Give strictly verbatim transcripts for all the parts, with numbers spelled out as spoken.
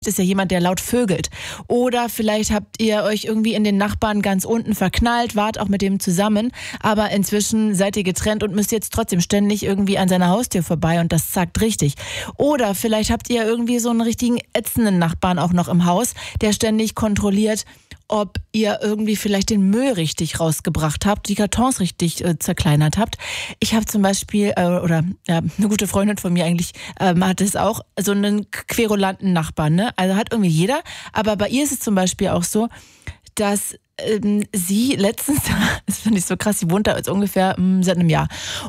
ist ja jemand, der laut vögelt. Oder vielleicht habt ihr euch irgendwie in den Nachbarn ganz unten verknallt, wart auch mit dem zusammen, aber inzwischen seid ihr getrennt und müsst jetzt trotzdem ständig irgendwie an seiner Haustür vorbei und das zackt richtig. Oder vielleicht habt ihr irgendwie so einen richtigen ätzenden Nachbarn auch noch im Haus, der ständig kontrolliert, ob ihr irgendwie vielleicht den Müll richtig rausgebracht habt, die Kartons richtig äh, zerkleinert habt. Ich habe zum Beispiel, äh, oder ja, eine gute Freundin von mir eigentlich, ähm, hat es auch, so einen querulanten Nachbarn, ne? Also hat irgendwie jeder, aber bei ihr ist es zum Beispiel auch so, dass ähm, sie letztens, das finde ich so krass, sie wohnt da jetzt ungefähr mh, seit einem Jahr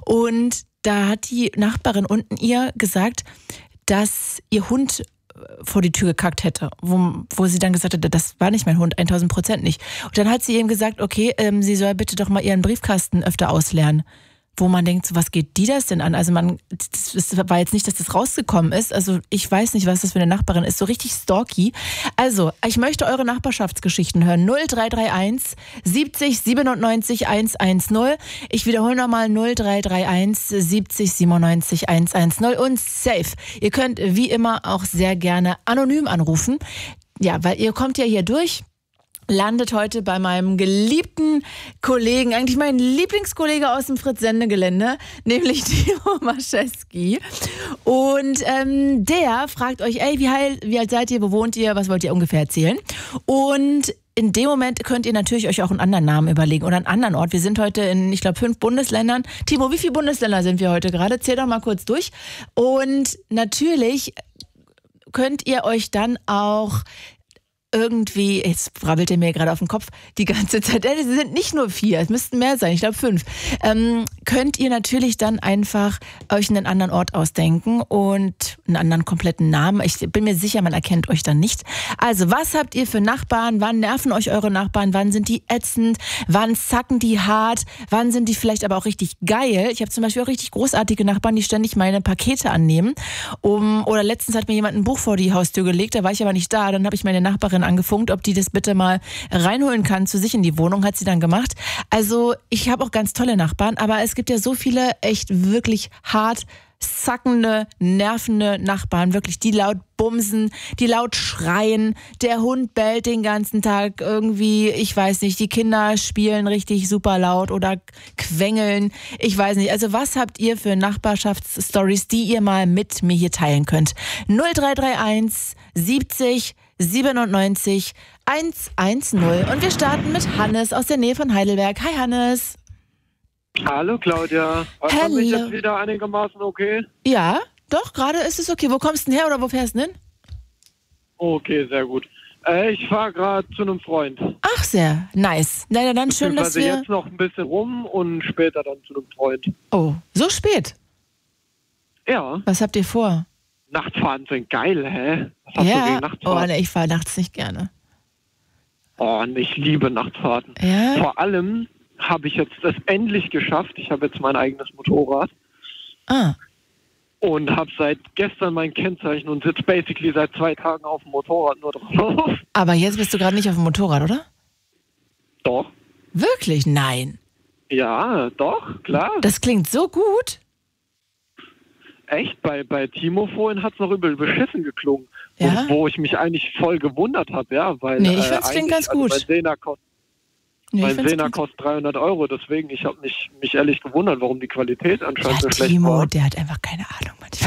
und da hat die Nachbarin unten ihr gesagt, dass ihr Hund vor die Tür gekackt hätte, wo, wo sie dann gesagt hätte, das war nicht mein Hund, tausend Prozent nicht. Und dann hat sie ihm gesagt, okay, ähm, sie soll bitte doch mal ihren Briefkasten öfter ausleeren. Wo man denkt, so, was geht die das denn an? Also man, das, das war jetzt nicht, dass das rausgekommen ist. Also ich weiß nicht, was das für eine Nachbarin ist. So richtig stalky. Also, ich möchte eure Nachbarschaftsgeschichten hören. null drei drei eins siebzig siebenundneunzig hundertzehn. Ich wiederhole nochmal null drei drei eins siebzig siebenundneunzig hundertzehn und safe. Ihr könnt wie immer auch sehr gerne anonym anrufen. Ja, weil ihr kommt ja hier durch. Landet heute bei meinem geliebten Kollegen, eigentlich mein Lieblingskollege aus dem Fritz-Sende-Gelände, nämlich Timo Maschewski. Und ähm, der fragt euch, ey, wie, heil, wie alt seid ihr, wo wohnt ihr, was wollt ihr ungefähr erzählen? Und in dem Moment könnt ihr natürlich euch auch einen anderen Namen überlegen oder einen anderen Ort. Wir sind heute in, ich glaube, fünf Bundesländern. Timo, wie viele Bundesländer sind wir heute gerade? Zähl doch mal kurz durch. Und natürlich könnt ihr euch dann auch irgendwie, jetzt brabbelt ihr mir gerade auf den Kopf die ganze Zeit, es sind nicht nur vier, es müssten mehr sein, ich glaube fünf, ähm, könnt ihr natürlich dann einfach euch einen anderen Ort ausdenken und einen anderen kompletten Namen. Ich bin mir sicher, man erkennt euch dann nicht. Also, was habt ihr für Nachbarn? Wann nerven euch eure Nachbarn? Wann sind die ätzend? Wann zacken die hart? Wann sind die vielleicht aber auch richtig geil? Ich habe zum Beispiel auch richtig großartige Nachbarn, die ständig meine Pakete annehmen. Um, oder letztens hat mir jemand ein Buch vor die Haustür gelegt, da war ich aber nicht da, dann habe ich meine Nachbarin angefunkt, ob die das bitte mal reinholen kann zu sich in die Wohnung, hat sie dann gemacht. Also ich habe auch ganz tolle Nachbarn, aber es gibt ja so viele echt wirklich hart zackende, nervende Nachbarn, wirklich, die laut bumsen, die laut schreien, der Hund bellt den ganzen Tag irgendwie, ich weiß nicht, die Kinder spielen richtig super laut oder quengeln, ich weiß nicht. Also was habt ihr für Nachbarschaftsstories, die ihr mal mit mir hier teilen könnt? null drei drei eins siebzig siebenundneunzig hundertzehn und wir starten mit Hannes aus der Nähe von Heidelberg. Hi Hannes. Hallo Claudia. Hört man mich jetzt wieder einigermaßen okay? Ja, doch, gerade ist es okay. Wo kommst du denn her oder wo fährst du denn? Okay, sehr gut. Äh, ich fahre gerade zu einem Freund. Ach, sehr nice. Na ja, dann schön, dass wir... jetzt noch ein bisschen rum und später dann zu einem Freund. Oh, so spät? Ja. Was habt ihr vor? Nachtfahrten sind geil, hä? Was hast ja. du gegen Nachtfahrten? Oh, ne, ich fahre nachts nicht gerne. Oh, ich liebe Nachtfahrten. Ja? Vor allem habe ich jetzt das endlich geschafft. Ich habe jetzt mein eigenes Motorrad. Ah. Und habe seit gestern mein Kennzeichen und sitze basically seit zwei Tagen auf dem Motorrad nur drauf. Aber jetzt bist du gerade nicht auf dem Motorrad, oder? Doch. Wirklich? Nein. Ja, doch, klar. Das klingt so gut. Echt? Bei, bei Timo vorhin hat es noch übel beschissen geklungen. Ja? Wo, wo ich mich eigentlich voll gewundert habe, ja. Weil, nee, ich finde es äh, klingt ganz gut. Also mein Sena kostet, nee, mein Sena kostet dreihundert Euro, deswegen, ich habe mich, mich ehrlich gewundert, warum die Qualität anscheinend ja, so schlecht Timo, war. der hat einfach keine Ahnung manchmal.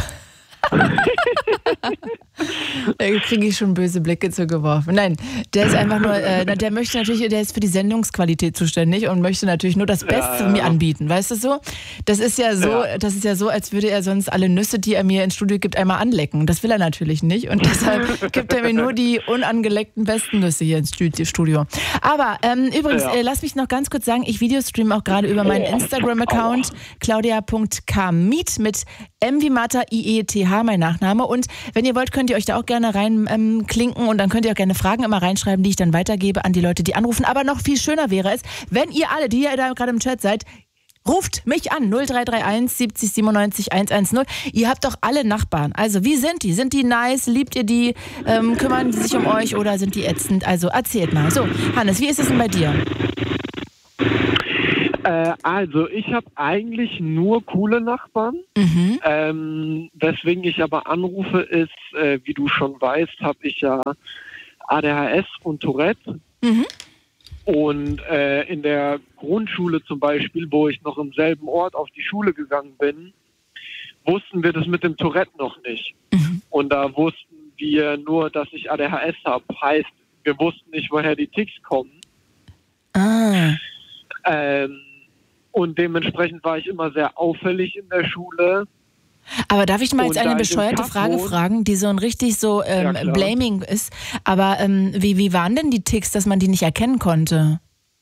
Da kriege ich schon böse Blicke zugeworfen. Nein, der ist einfach nur, äh, der möchte natürlich, der ist für die Sendungsqualität zuständig und möchte natürlich nur das Beste ja, ja. mir anbieten, weißt du so? Das ist ja so, ja. das ist ja so, als würde er sonst alle Nüsse, die er mir ins Studio gibt, einmal anlecken. Das will er natürlich nicht und deshalb gibt er mir nur die unangeleckten besten Nüsse hier ins Studio. Aber ähm, übrigens, ja. äh, lass mich noch ganz kurz sagen, ich videostreame auch gerade über meinen Instagram-Account claudia punkt kamit mit M wie Martha, I E T H, mein Nachname. Und wenn ihr wollt, könnt ihr euch da auch gerne rein ähm, klinken und dann könnt ihr auch gerne Fragen immer reinschreiben, die ich dann weitergebe an die Leute, die anrufen. Aber noch viel schöner wäre es, wenn ihr alle, die ihr da gerade im Chat seid, ruft mich an, null drei drei eins siebzig siebenundneunzig hundertzehn. Ihr habt doch alle Nachbarn. Also wie sind die? Sind die nice? Liebt ihr die? Ähm, kümmern die sich um euch oder sind die ätzend? Also erzählt mal. So, Hannes, wie ist es denn bei dir? Äh, also, ich habe eigentlich nur coole Nachbarn. Mhm. Ähm, weswegen ich aber anrufe, ist, äh, wie du schon weißt, habe ich ja A D H S und Tourette. Mhm. Und äh, in der Grundschule zum Beispiel, wo ich noch im selben Ort auf die Schule gegangen bin, wussten wir das mit dem Tourette noch nicht. Mhm. Und da wussten wir nur, dass ich A D H S habe. Heißt, wir wussten nicht, woher die Ticks kommen. Ah. Ähm, und dementsprechend war ich immer sehr auffällig in der Schule. Aber darf ich mal jetzt Und eine da ich im bescheuerte Kaff Frage wohne- fragen, die so ein richtig so ähm, Ja, klar. blaming ist? Aber ähm, wie, wie waren denn die Ticks, dass man die nicht erkennen konnte?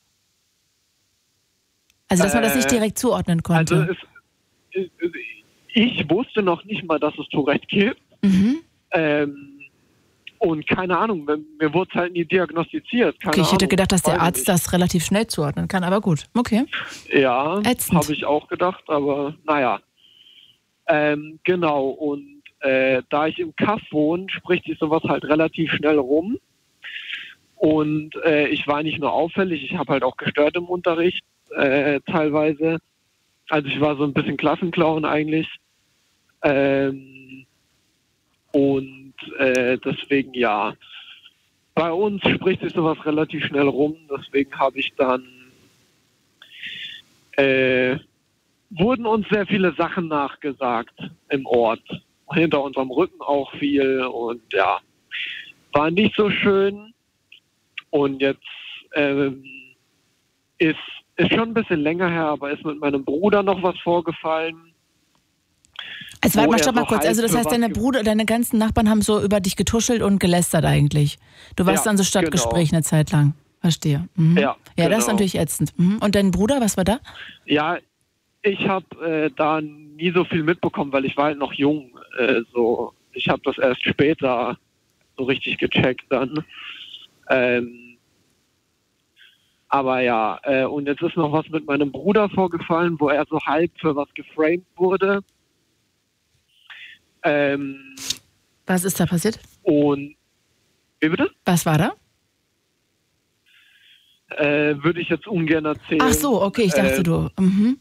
Also, dass man das nicht Äh, direkt zuordnen Also konnte. es, ich wusste noch nicht mal, dass es Tourette gibt. Mhm. Ähm, und keine Ahnung, mir, mir wurde es halt nie diagnostiziert. Keine Okay, ich hätte Ahnung, gedacht, dass der weiß ich Arzt nicht. das relativ schnell zuordnen kann, aber gut, okay. Ja, Ätzend. habe ich auch gedacht, aber naja. Ähm, genau, und äh, da ich im Kaff wohne, spricht sich sowas halt relativ schnell rum. Und äh, ich war nicht nur auffällig, ich habe halt auch gestört im Unterricht äh, teilweise. Also ich war so ein bisschen Klassenclown eigentlich. Ähm, und äh, deswegen ja. Bei uns spricht sich sowas relativ schnell rum, deswegen habe ich dann äh, wurden uns sehr viele Sachen nachgesagt im Ort. Hinter unserem Rücken auch viel und ja, war nicht so schön. Und jetzt ähm, ist, ist schon ein bisschen länger her, aber ist mit meinem Bruder noch was vorgefallen. Also warte wo mal, er stopp mal so kurz. halb Also das für heißt, was deine ge- Bruder, deine ganzen Nachbarn haben so über dich getuschelt und gelästert eigentlich. Du warst Ja, dann so Stadtgespräch genau. eine Zeit lang. Verstehe. Mhm. Ja, Ja, das ist genau. natürlich ätzend. Mhm. Und dein Bruder, was war da? Ja, ich habe äh, da nie so viel mitbekommen, weil ich war halt noch jung. Äh, so, ich habe das erst später so richtig gecheckt dann. Ähm, aber ja, äh, und jetzt ist noch was mit meinem Bruder vorgefallen, wo er so halb für was geframed wurde. Ähm, Was ist da passiert? und wie bitte? Was war da? Äh, würde ich jetzt ungern erzählen. Ach so, okay, ich dachte äh, du. Mhm.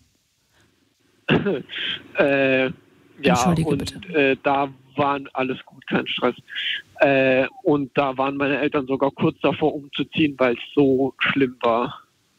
äh, ja, Entschuldige und bitte. äh, da waren alles gut, kein Stress. Äh, und da waren meine Eltern sogar kurz davor umzuziehen, weil es so schlimm war.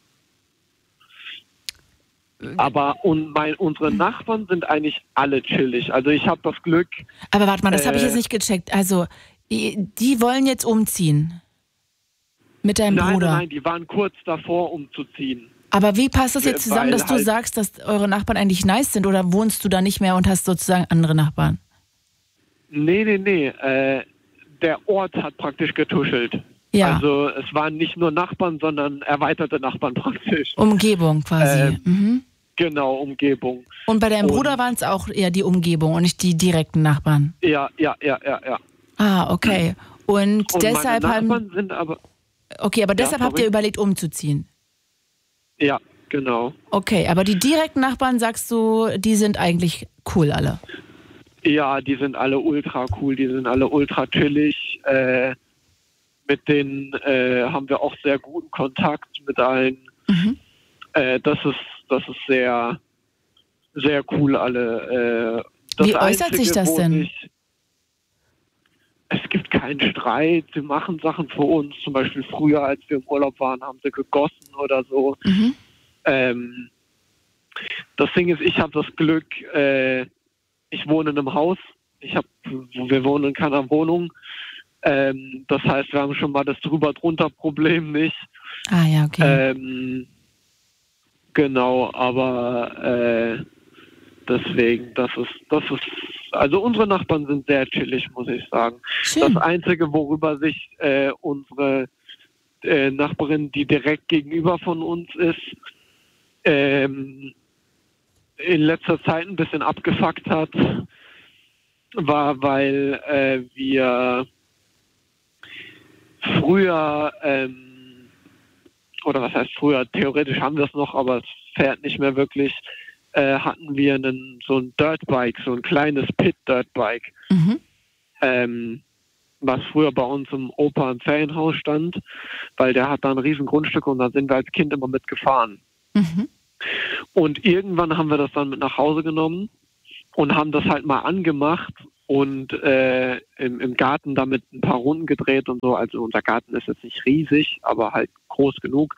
Aber und mein, unsere Nachbarn sind eigentlich alle chillig. Also ich habe das Glück. Aber warte mal, das habe ich Äh, jetzt nicht gecheckt. Also, die, die wollen jetzt umziehen. Mit deinem Nein, Bruder. nein, nein, die waren kurz davor umzuziehen. Aber wie passt das jetzt zusammen, Weil dass du halt- sagst, dass eure Nachbarn eigentlich nice sind oder wohnst du da nicht mehr und hast sozusagen andere Nachbarn? Nee, nee, nee. Äh, der Ort hat praktisch getuschelt. Ja. Also es waren nicht nur Nachbarn, sondern erweiterte Nachbarn praktisch. Umgebung quasi. Äh, mhm. Genau, Umgebung. Und bei deinem und- Bruder waren es auch eher die Umgebung und nicht die direkten Nachbarn. Ja, ja, ja, ja, ja. Ah, okay. Und, Und deshalb meine haben. Nachbarn sind aber... Okay, aber Ja, deshalb habt sorry. ihr überlegt, umzuziehen. Ja, genau. Okay, aber die direkten Nachbarn, sagst du, die sind eigentlich cool alle. Ja, die sind alle ultra cool, die sind alle ultra chillig. Äh, mit denen äh, haben wir auch sehr guten Kontakt mit allen. Mhm. Äh, das ist das ist sehr, sehr cool alle. Äh, das Wie äußert sich das wo denn? sich- es gibt keinen Streit, sie machen Sachen für uns. Zum Beispiel früher, als wir im Urlaub waren, haben sie gegossen oder so. Mhm. Ähm, das Ding ist, ich habe das Glück, äh, ich wohne in einem Haus, ich hab, wir wohnen in keiner Wohnung. Ähm, das heißt, wir haben schon mal das drüber-drunter-Problem nicht. Ah ja, okay. Ähm, genau, aber äh, deswegen, das ist, das ist, also unsere Nachbarn sind sehr chillig, muss ich sagen. Schön. Das Einzige, worüber sich äh, unsere äh, Nachbarin, die direkt gegenüber von uns ist, ähm, in letzter Zeit ein bisschen abgefuckt hat, war, weil äh, wir früher, ähm, oder was heißt früher, theoretisch haben wir es noch, aber es fährt nicht mehr wirklich, äh, hatten wir einen, so ein Dirtbike, so ein kleines Pit-Dirtbike, Mhm. ähm, was früher bei uns im Opa im Ferienhaus stand, weil der hat da ein riesen Grundstück und da sind wir als Kind immer mitgefahren. Mhm. Und irgendwann haben wir das dann mit nach Hause genommen und haben das halt mal angemacht und äh, im, im Garten damit ein paar Runden gedreht und so. Also unser Garten ist jetzt nicht riesig, aber halt groß genug.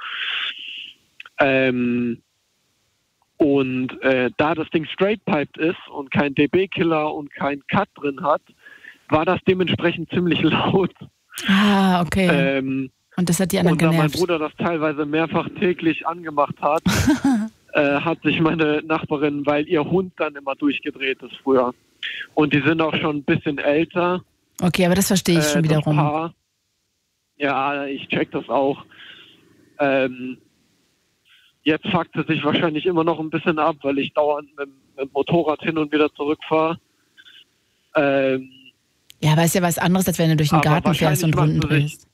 Ähm, und äh, da das Ding straight-piped ist und kein D B-Killer und kein Cut drin hat, war das dementsprechend ziemlich laut. Ah, okay. Ähm, und das hat die anderen und da genervt. mein Bruder das teilweise mehrfach täglich angemacht hat, äh, hat sich meine Nachbarin, weil ihr Hund dann immer durchgedreht ist früher. Und die sind auch schon ein bisschen älter. Okay, aber das verstehe ich äh, schon wiederum. Paar. Ja, ich check das auch. Ähm, jetzt fuckt es sich wahrscheinlich immer noch ein bisschen ab, weil ich dauernd mit, mit dem Motorrad hin und wieder zurückfahre. Ähm, ja, aber ist ja was anderes, als wenn du durch den Garten fährst und Runden drehst.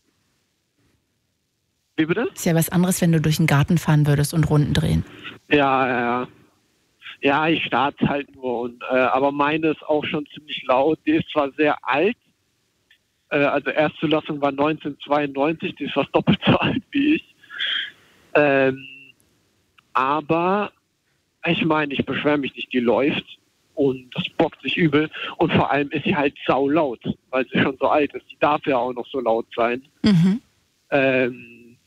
Wie bitte? Ist ja was anderes, wenn du durch den Garten fahren würdest und Runden drehen. Ja, ja, ja. Ja, ich starte halt nur. Und, äh, aber meine ist auch schon ziemlich laut. Die ist zwar sehr alt. Äh, also Erstzulassung war neunzehnhundertzweiundneunzig. Die ist fast doppelt so alt wie ich. Ähm, aber ich meine, ich beschwere mich nicht. Die läuft. Und das bockt sich übel. Und vor allem ist sie halt saulaut, weil sie schon so alt ist. Die darf ja auch noch so laut sein. Mhm. Ähm,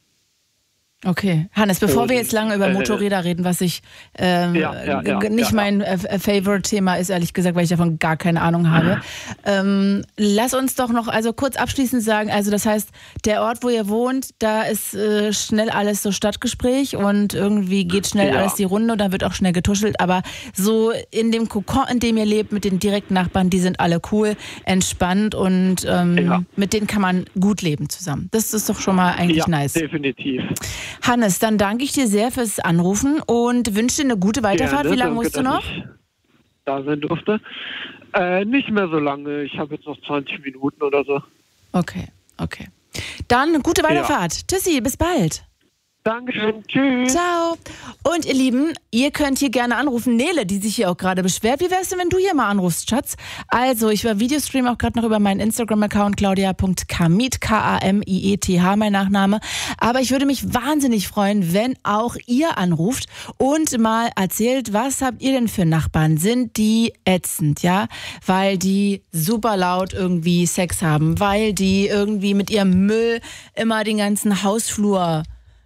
Okay. Hannes, bevor und, wir jetzt lange über äh, Motorräder reden, was ich ähm, ja, ja, ja, nicht ja, mein äh, Favorite-Thema ist, ehrlich gesagt, weil ich davon gar keine Ahnung habe. ähm, lass uns doch noch also kurz abschließend sagen, also das heißt, der Ort, wo ihr wohnt, da ist äh, schnell alles so Stadtgespräch und irgendwie geht schnell ja. alles die Runde und dann wird auch schnell getuschelt, aber so in dem Kokon, in dem ihr lebt, mit den direkten Nachbarn, die sind alle cool, entspannt und ähm, ja. mit denen kann man gut leben zusammen. Das ist doch schon mal eigentlich ja, nice. Definitiv. Hannes, dann danke ich dir sehr fürs Anrufen und wünsche dir eine gute Weiterfahrt. Gerne, Wie lange danke, musst du dass noch? ich da sein durfte. Äh, nicht mehr so lange. Ich habe jetzt noch zwanzig Minuten oder so. Okay, okay. Dann gute Weiterfahrt. Ja. Tschüssi, bis bald. Dankeschön, tschüss. Ciao. Und ihr Lieben, ihr könnt hier gerne anrufen. Nele, die sich hier auch gerade beschwert. Wie wär's denn, wenn du hier mal anrufst, Schatz? Also, ich war Videostream auch gerade noch über meinen Instagram-Account claudia punkt kamiet, K A M I E T H, mein Nachname. Aber ich würde mich wahnsinnig freuen, wenn auch ihr anruft und mal erzählt, was habt ihr denn für Nachbarn? Sind die ätzend, ja? Weil die super laut irgendwie Sex haben, weil die irgendwie mit ihrem Müll immer den ganzen Hausflur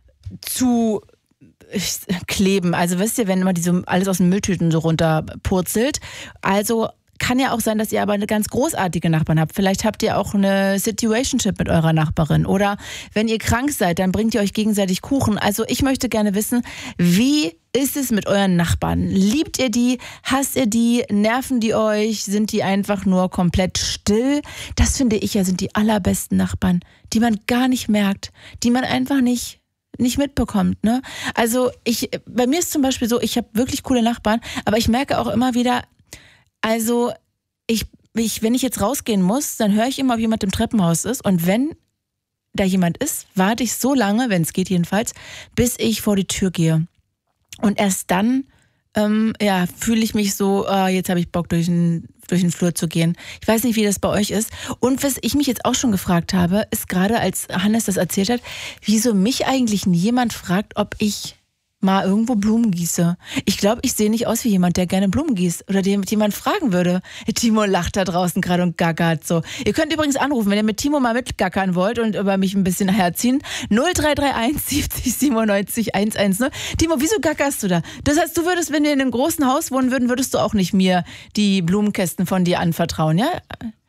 zu kleben. Also wisst ihr, wenn immer diese alles aus den Mülltüten so runterpurzelt. Also kann ja auch sein, dass ihr aber eine ganz großartige Nachbarn habt. Vielleicht habt ihr auch eine Situationship mit eurer Nachbarin. Oder wenn ihr krank seid, dann bringt ihr euch gegenseitig Kuchen. Also ich möchte gerne wissen, wie ist es mit euren Nachbarn? Liebt ihr die? Hasst ihr die? Nerven die euch? Sind die einfach nur komplett still? Das finde ich ja sind die allerbesten Nachbarn, die man gar nicht merkt, die man einfach nicht nicht mitbekommt, ne? Also ich, bei mir ist zum Beispiel so, ich habe wirklich coole Nachbarn, aber ich merke auch immer wieder, also ich, ich, wenn ich jetzt rausgehen muss, dann höre ich immer, ob jemand im Treppenhaus ist und wenn da jemand ist, warte ich so lange, wenn es geht jedenfalls, bis ich vor die Tür gehe. Und erst dann ähm, ja, fühle ich mich so, oh, jetzt habe ich Bock, durch den, durch den Flur zu gehen. Ich weiß nicht, wie das bei euch ist. Und was ich mich jetzt auch schon gefragt habe, ist gerade, als Hannes das erzählt hat, wieso mich eigentlich nie jemand fragt, ob ich mal irgendwo Blumen gieße. Ich glaube, ich sehe nicht aus wie jemand, der gerne Blumen gießt oder den jemand fragen würde. Timo lacht da draußen gerade und gackert so. Ihr könnt übrigens anrufen, wenn ihr mit Timo mal mitgackern wollt und über mich ein bisschen herziehen. null drei drei eins siebzig siebenundneunzig hundertzehn. Timo, wieso gackerst du da? Das heißt, du würdest, wenn wir in einem großen Haus wohnen würden, würdest du auch nicht mir die Blumenkästen von dir anvertrauen, ja?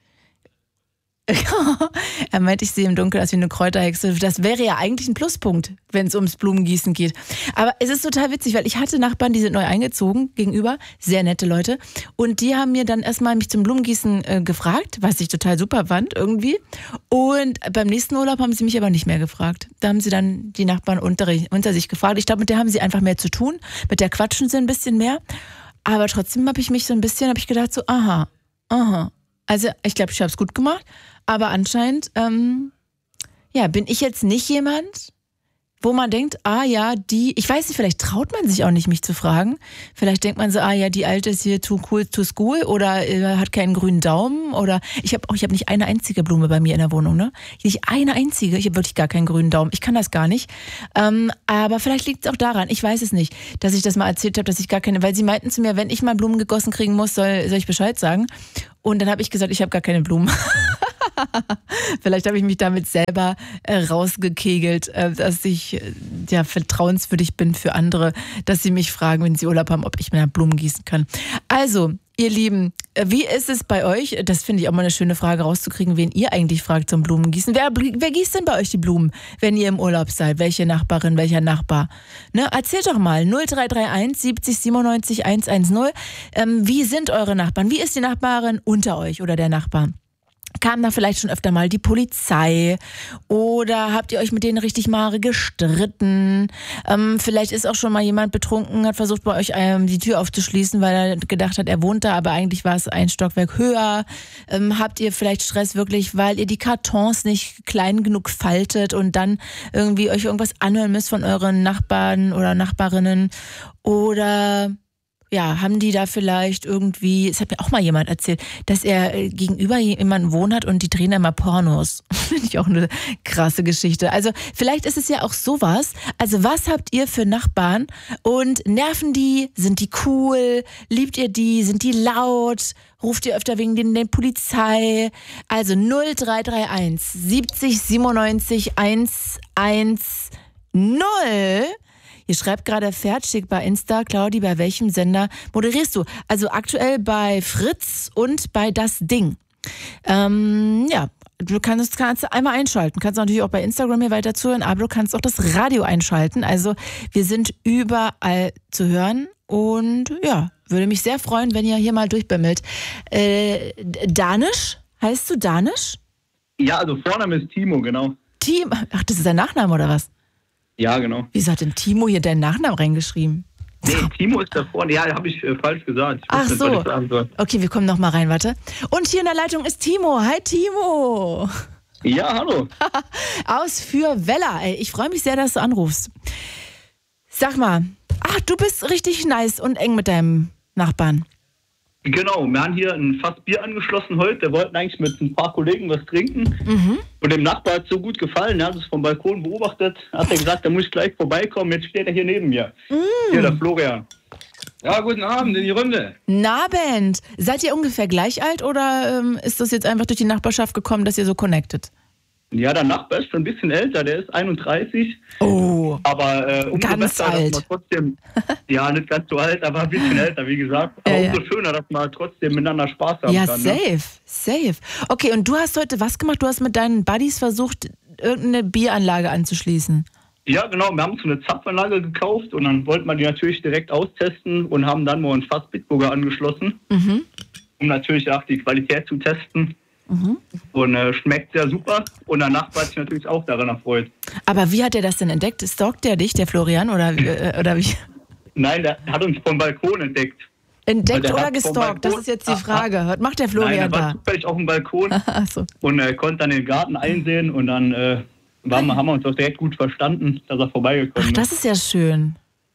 Er meint, ich sehe im Dunkeln aus wie eine Kräuterhexe. Das wäre ja eigentlich ein Pluspunkt, wenn es ums Blumengießen geht. Aber es ist total witzig, weil ich hatte Nachbarn, die sind neu eingezogen gegenüber, sehr nette Leute. Und die haben mir dann erstmal mich zum Blumengießen äh, gefragt, was ich total super fand irgendwie. Und beim nächsten Urlaub haben sie mich aber nicht mehr gefragt. Da haben sie dann die Nachbarn unter, unter sich gefragt. Ich glaube, mit der haben sie einfach mehr zu tun. Mit der quatschen sie ein bisschen mehr. Aber trotzdem habe ich mich so ein bisschen, habe ich gedacht so, aha, aha. Also ich glaube, ich habe es gut gemacht. Aber anscheinend, ähm, ja, bin ich jetzt nicht jemand, wo man denkt, ah ja, die, ich weiß nicht, vielleicht traut man sich auch nicht, mich zu fragen. Vielleicht denkt man so, ah ja, die Alte ist hier too cool, too school oder äh, hat keinen grünen Daumen oder ich habe auch, ich habe nicht eine einzige Blume bei mir in der Wohnung, ne? Nicht eine einzige, ich habe wirklich gar keinen grünen Daumen. Ich kann das gar nicht. Ähm, aber vielleicht liegt es auch daran, ich weiß es nicht, dass ich das mal erzählt habe, dass ich gar keine, weil sie meinten zu mir, wenn ich mal Blumen gegossen kriegen muss, soll, soll ich Bescheid sagen. Und dann habe ich gesagt, ich habe gar keine Blumen. Vielleicht habe ich mich damit selber äh, rausgekegelt, äh, dass ich äh, ja vertrauenswürdig bin für andere, dass sie mich fragen, wenn sie Urlaub haben, ob ich mir Blumen gießen kann. Also, ihr Lieben, äh, wie ist es bei euch? Das finde ich auch mal eine schöne Frage rauszukriegen, wen ihr eigentlich fragt zum Blumengießen. Wer, wer gießt denn bei euch die Blumen, wenn ihr im Urlaub seid? Welche Nachbarin, welcher Nachbar? Ne, erzählt doch mal. null drei drei eins siebzig siebenundneunzig hundertzehn. Ähm, wie sind eure Nachbarn? Wie ist die Nachbarin unter euch oder der Nachbar? Kam da vielleicht schon öfter mal die Polizei oder habt ihr euch mit denen richtig mal gestritten? Ähm, vielleicht ist auch schon mal jemand betrunken, hat versucht bei euch ähm, die Tür aufzuschließen, weil er gedacht hat, er wohnt da, aber eigentlich war es ein Stockwerk höher. Ähm, habt ihr vielleicht Stress wirklich, weil ihr die Kartons nicht klein genug faltet und dann irgendwie euch irgendwas anhören müsst von euren Nachbarn oder Nachbarinnen? Oder... ja, haben die da vielleicht irgendwie, es hat mir auch mal jemand erzählt, dass er äh, gegenüber jemandem wohnt hat und die drehen immer Pornos. Finde ich auch eine krasse Geschichte. Also vielleicht ist es ja auch sowas. Also was habt ihr für Nachbarn und nerven die? Sind die cool? Liebt ihr die? Sind die laut? Ruft ihr öfter wegen denen die Polizei? Also null drei drei eins siebzig siebenundneunzig hundertzehn. Ihr schreibt gerade Fertig bei Insta. Claudi, bei welchem Sender moderierst du? Also aktuell bei Fritz und bei Das Ding. Ähm, ja, du kannst, kannst einmal einschalten. Kannst natürlich auch bei Instagram hier weiter zuhören, aber du kannst auch das Radio einschalten. Also wir sind überall zu hören und ja, würde mich sehr freuen, wenn ihr hier mal durchbimmelt. Äh, Danisch? Heißt du Danisch? Ja, also Vorname ist Timo, genau. Timo? Ach, das ist dein Nachname oder was? Ja, genau. Wieso hat denn Timo hier deinen Nachnamen reingeschrieben? Nee, Timo ist da vorne. Ja, habe ich äh, falsch gesagt. Ich Ach nicht, so. was ich Okay, wir kommen noch mal rein, warte. Und hier in der Leitung ist Timo. Hi, Timo. Ja, hallo. Aus Fürwella. Ey, ich freue mich sehr, dass du anrufst. Sag mal, ach, du bist richtig nice und eng mit deinem Nachbarn. Genau, wir haben hier ein Fass Bier angeschlossen heute. Wir wollten eigentlich mit ein paar Kollegen was trinken. Mhm. Und dem Nachbar hat es so gut gefallen. Er hat es vom Balkon beobachtet. Hat er gesagt, da muss ich gleich vorbeikommen. Jetzt steht er hier neben mir. Mhm. Hier, der Florian. Ja, guten Abend in die Runde. Guten Abend. Seid ihr ungefähr gleich alt oder ähm, ist das jetzt einfach durch die Nachbarschaft gekommen, dass ihr so connected? Ja, der Nachbar ist schon ein bisschen älter, der ist einunddreißig. Oh, aber äh, umso ganz besser, alt. Dass man trotzdem, ja, nicht ganz so alt, aber ein bisschen älter, wie gesagt. Aber ja, umso ja. schöner, dass man trotzdem miteinander Spaß haben ja, kann. Ja, safe, ne? safe. Okay, und du hast heute was gemacht? Du hast mit deinen Buddies versucht, irgendeine Bieranlage anzuschließen. Ja, genau. Wir haben so eine Zapfanlage gekauft und dann wollten wir die natürlich direkt austesten und haben dann mal ein Fass Bitburger angeschlossen, mhm. um natürlich auch die Qualität zu testen. Mhm. Und äh, schmeckt sehr super. Und der Nachbar hat sich natürlich auch daran erfreut. Aber wie hat er das denn entdeckt? Stalkt der dich, der Florian? Oder, äh, oder wie? Nein, der hat uns vom Balkon entdeckt. Entdeckt oder gestalkt? Das ist jetzt die Frage. Was macht der Florian Nein, er war da? zufällig auf dem Balkon Ach so. und äh, konnte dann den Garten einsehen. Und dann äh, waren, haben wir uns auch direkt gut verstanden, dass er vorbeigekommen ist. Ach, das ist ja schön.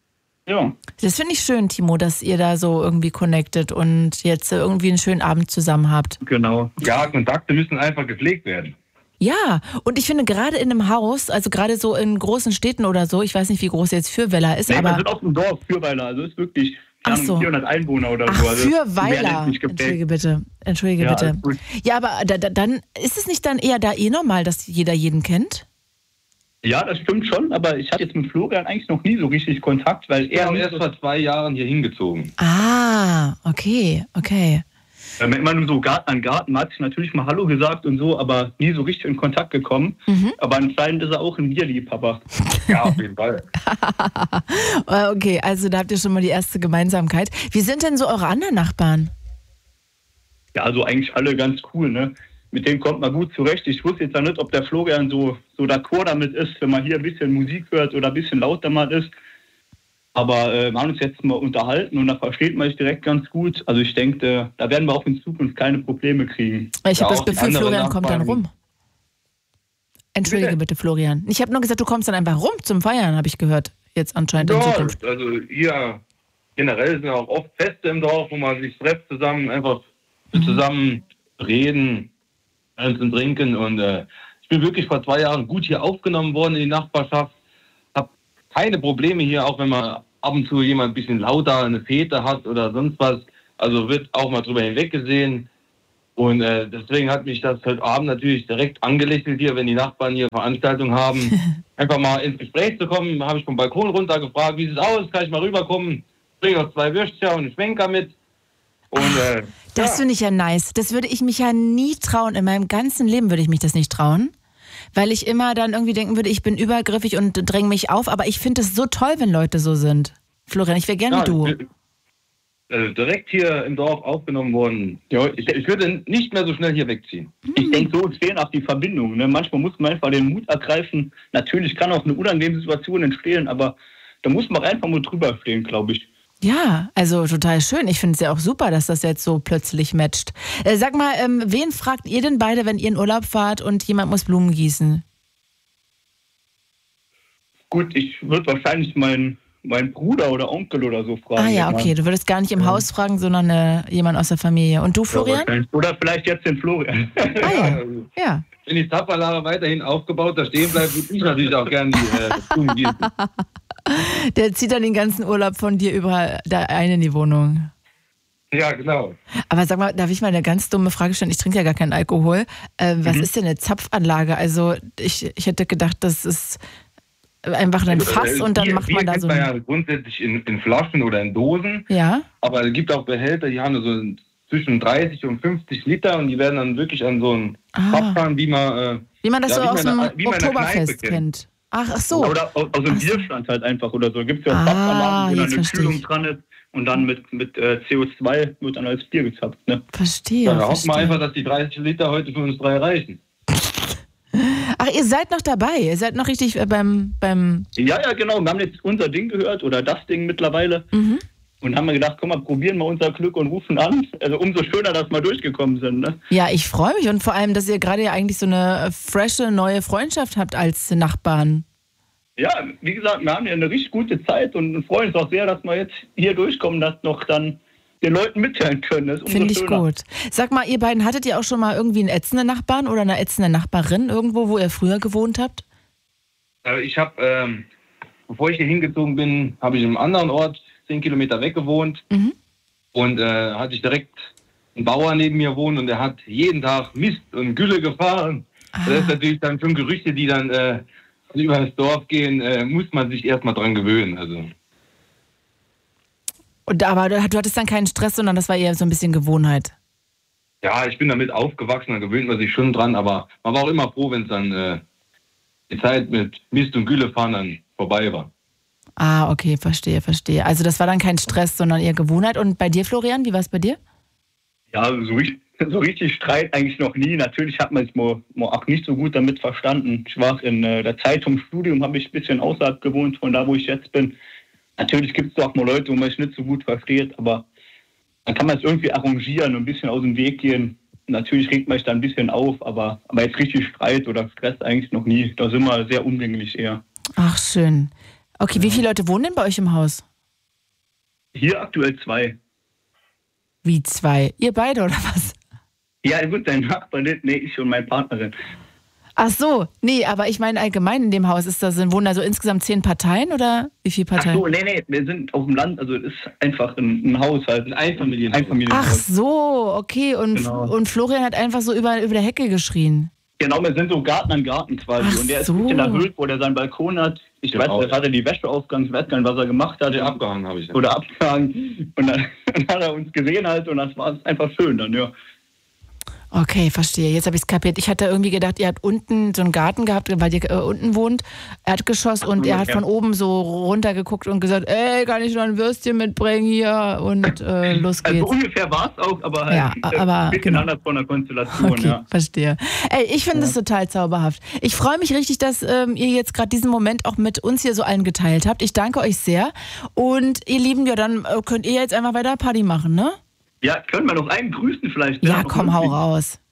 Ja. Das finde ich schön, Timo, dass ihr da so irgendwie connectet und jetzt irgendwie einen schönen Abend zusammen habt. Genau. Ja, Kontakte müssen einfach gepflegt werden. Ja, und ich finde gerade in einem Haus, also gerade so in großen Städten oder so, ich weiß nicht, wie groß jetzt Fürweiler ist, nee, aber... wir sind auf dem Dorf, Fürweiler, also ist wirklich Ach so. vierhundert Einwohner oder Ach, so. Also Fürweiler, entschuldige bitte, entschuldige ja, bitte. Ja, aber da, da, dann ist es nicht dann eher da eh normal, dass jeder jeden kennt? Ja, das stimmt schon, aber ich hatte jetzt mit Florian eigentlich noch nie so richtig Kontakt, weil er... Wir sind erst vor zwei Jahren hier hingezogen. Ah, okay, okay. Wir haben immer nur so Garten an Garten, man hat sich natürlich mal Hallo gesagt und so, aber nie so richtig in Kontakt gekommen. Mhm. Aber anscheinend ist er auch ein Bierliebhaber. Ja, auf jeden Fall. Okay, also da habt ihr schon mal die erste Gemeinsamkeit. Wie sind denn so eure anderen Nachbarn? Ja, also eigentlich alle ganz cool, ne? Mit denen kommt man gut zurecht. Ich wusste jetzt ja nicht, ob der Florian so, so d'accord damit ist, wenn man hier ein bisschen Musik hört oder ein bisschen lauter mal ist. Aber äh, wir haben uns jetzt mal unterhalten und da versteht man sich direkt ganz gut. Also ich denke, äh, da werden wir auch in Zukunft keine Probleme kriegen. Ich habe Ja, das Gefühl, Florian Nachbarn, kommt dann rum. Entschuldige bitte, bitte Florian. Ich habe nur gesagt, du kommst dann einfach rum zum Feiern, habe ich gehört. Jetzt anscheinend in Ja, Zukunft. also hier generell sind auch oft Feste im Dorf, wo man sich trifft zusammen, einfach Mhm. zusammen reden, essen, trinken. Und äh, ich bin wirklich vor zwei Jahren gut hier aufgenommen worden in die Nachbarschaft. Hab keine Probleme hier, auch wenn man ab und zu jemand ein bisschen lauter eine Fete hat oder sonst was. Also wird auch mal drüber hinweggesehen. Und äh, deswegen hat mich das heute Abend natürlich direkt angelächelt hier, wenn die Nachbarn hier Veranstaltungen haben. Einfach mal ins Gespräch zu kommen, habe ich vom Balkon runter gefragt, wie sieht es aus, kann ich mal rüberkommen? Bringe noch zwei Würstchen und einen Schwenker mit. Und, äh, Das ja. finde ich ja nice. Das würde ich mich ja nie trauen. In meinem ganzen Leben würde ich mich das nicht trauen. Weil ich immer dann irgendwie denken würde, ich bin übergriffig und dränge mich auf. Aber ich finde es so toll, wenn Leute so sind. Florian, ich wäre gern Ja, wie du. ich bin, äh, direkt hier im Dorf aufgenommen worden. Ja, ich, ich würde nicht mehr so schnell hier wegziehen. Ich denke, so fehlen auch die Verbindungen. Ne? Manchmal muss man einfach den Mut ergreifen. Natürlich kann auch eine unangenehme Situation entstehen, aber da muss man einfach mal drüber stehen, glaube ich. Ja, also total schön. Ich finde es ja auch super, dass das jetzt so plötzlich matcht. Äh, sag mal, ähm, wen fragt ihr denn beide, wenn ihr in Urlaub fahrt und jemand muss Blumen gießen? Gut, ich würde wahrscheinlich meinen mein Bruder oder Onkel oder so fragen. Ah ja, denk mal. okay. Du würdest gar nicht im Ja. Haus fragen, sondern äh, jemand aus der Familie. Und du, Ja, Florian? wahrscheinlich. Oder vielleicht jetzt den Florian. Ah ja, also, ja. wenn die Tapperlager weiterhin aufgebaut da stehen bleibt, würde ich natürlich auch gerne die äh, Blumen gießen. Der zieht dann den ganzen Urlaub von dir überall da ein in die Wohnung. Ja, genau. Aber sag mal, darf ich mal eine ganz dumme Frage stellen? Ich trinke ja gar keinen Alkohol. Äh, was Mhm. ist denn eine Zapfanlage? Also ich, ich hätte gedacht, das ist einfach ein Fass und dann Bier, macht man Bier da kennt so man ein... ja grundsätzlich in, in Flaschen oder in Dosen. Ja? Aber es gibt auch Behälter, die haben so zwischen dreißig und fünfzig Liter und die werden dann wirklich an so einen Ah. Pappkran, wie man... Äh, Wie man das Ja, so wie aus man dem in der- wie man in der Oktoberfest Kneipe kennt. kennt. Ach, ach so. Oder aus, aus Ach dem so. Bierstand halt einfach oder so. Gibt es ja Ah, auch Zapfanlagen, wo dann jetzt eine verstehe Kühlung ich. dran ist und dann mit, mit äh, C O zwei wird dann als Bier gezapft. Ne? Verstehe. ja, da hoffen wir verstehe. einfach, dass die dreißig Liter heute für uns drei reichen. Ach, ihr seid noch dabei. Ihr seid noch richtig äh, beim... beim Ja, ja, genau. Wir haben jetzt unser Ding gehört oder das Ding mittlerweile mhm. und haben mir gedacht, komm mal, probieren wir unser Glück und rufen an. Also umso schöner, dass wir durchgekommen sind. Ne? Ja, ich freue mich und vor allem, dass ihr gerade ja eigentlich so eine frische, neue Freundschaft habt als Nachbarn. Ja, wie gesagt, wir haben ja eine richtig gute Zeit und freuen uns auch sehr, dass wir jetzt hier durchkommen, das noch dann den Leuten mitteilen können. Das ist umso Finde ich schöner. gut. Sag mal, ihr beiden, hattet ihr auch schon mal irgendwie einen ätzenden Nachbarn oder eine ätzende Nachbarin irgendwo, wo ihr früher gewohnt habt? Also ich habe, ähm, bevor ich hier hingezogen bin, habe ich in einem anderen Ort, zehn Kilometer weg gewohnt. Mhm. Und äh, hatte ich direkt einen Bauer neben mir wohnen und der hat jeden Tag Mist und Gülle gefahren. Ah. Das ist natürlich dann schon Gerüchte, die dann äh, über das Dorf gehen, äh, muss man sich erstmal dran gewöhnen. Also. Und, aber du, du hattest dann keinen Stress, sondern das war eher so ein bisschen Gewohnheit. Ja, ich bin damit aufgewachsen, da gewöhnt man sich schon dran, aber man war auch immer froh, wenn es dann äh, die Zeit mit Mist und Gülle fahren dann vorbei war. Ah, okay, verstehe, verstehe. Also das war dann kein Stress, sondern eher Gewohnheit. Und bei dir, Florian, wie war es bei dir? Ja, so richtig, so richtig Streit eigentlich noch nie. Natürlich hat man es mal, mal auch nicht so gut damit verstanden. Ich war in äh, der Zeit vom Studium, habe ich ein bisschen außerhalb gewohnt, von da, wo ich jetzt bin. Natürlich gibt es auch mal Leute, wo man sich nicht so gut versteht, aber dann kann man es irgendwie arrangieren und ein bisschen aus dem Weg gehen. Natürlich regt man sich da ein bisschen auf, aber, aber jetzt richtig Streit oder Stress eigentlich noch nie. Da sind wir sehr umgänglich eher. Ach, schön. Okay, wie viele Leute wohnen denn bei euch im Haus? Hier aktuell zwei. Wie zwei? Ihr beide oder was? Ja, gut, dein Nachbar, nee, ich und meine Partnerin. Ach so, nee, aber ich meine allgemein in dem Haus ist das, wohnen da so insgesamt zehn Parteien oder wie viele Ach Parteien? so, nee, nee, wir sind auf dem Land, also es ist einfach ein, ein Haushalt, ein Einfamilienhaus. Ach Einfamilienhaus. so, okay. Und, Genau. und Florian hat einfach so über, über der Hecke geschrien. Genau, wir sind so Garten an Garten quasi. Ach und der ist so. ein bisschen erhöht, wo der seinen Balkon hat. Ich Genau. weiß, da hat er die Wäsche aufgegangen, ich weiß gar nicht, was er gemacht hat. Den abgehangen habe ich. Ja. Oder abgehangen. Und dann, dann hat er uns gesehen halt und das war einfach schön dann, ja. Okay, verstehe. Jetzt habe ich es kapiert. Ich hatte irgendwie gedacht, ihr habt unten so einen Garten gehabt, weil ihr äh, unten wohnt, Erdgeschoss, und er hat ja. von oben so runtergeguckt und gesagt, ey, kann ich noch ein Würstchen mitbringen hier? Und äh, los geht's. Also ungefähr war es auch, aber halt Ja, äh, aber ein bisschen genau. anders von der Konstellation, Okay, ja. verstehe. Ey, ich finde es total zauberhaft. Ich freue mich richtig, dass ähm, ihr jetzt gerade diesen Moment auch mit uns hier so allen geteilt habt. Ich danke euch sehr. Und ihr Lieben, ja, dann äh, könnt ihr jetzt einfach weiter Party machen, ne? Ja, können wir noch einen grüßen vielleicht? Ja, noch komm, hau irgendwie. raus.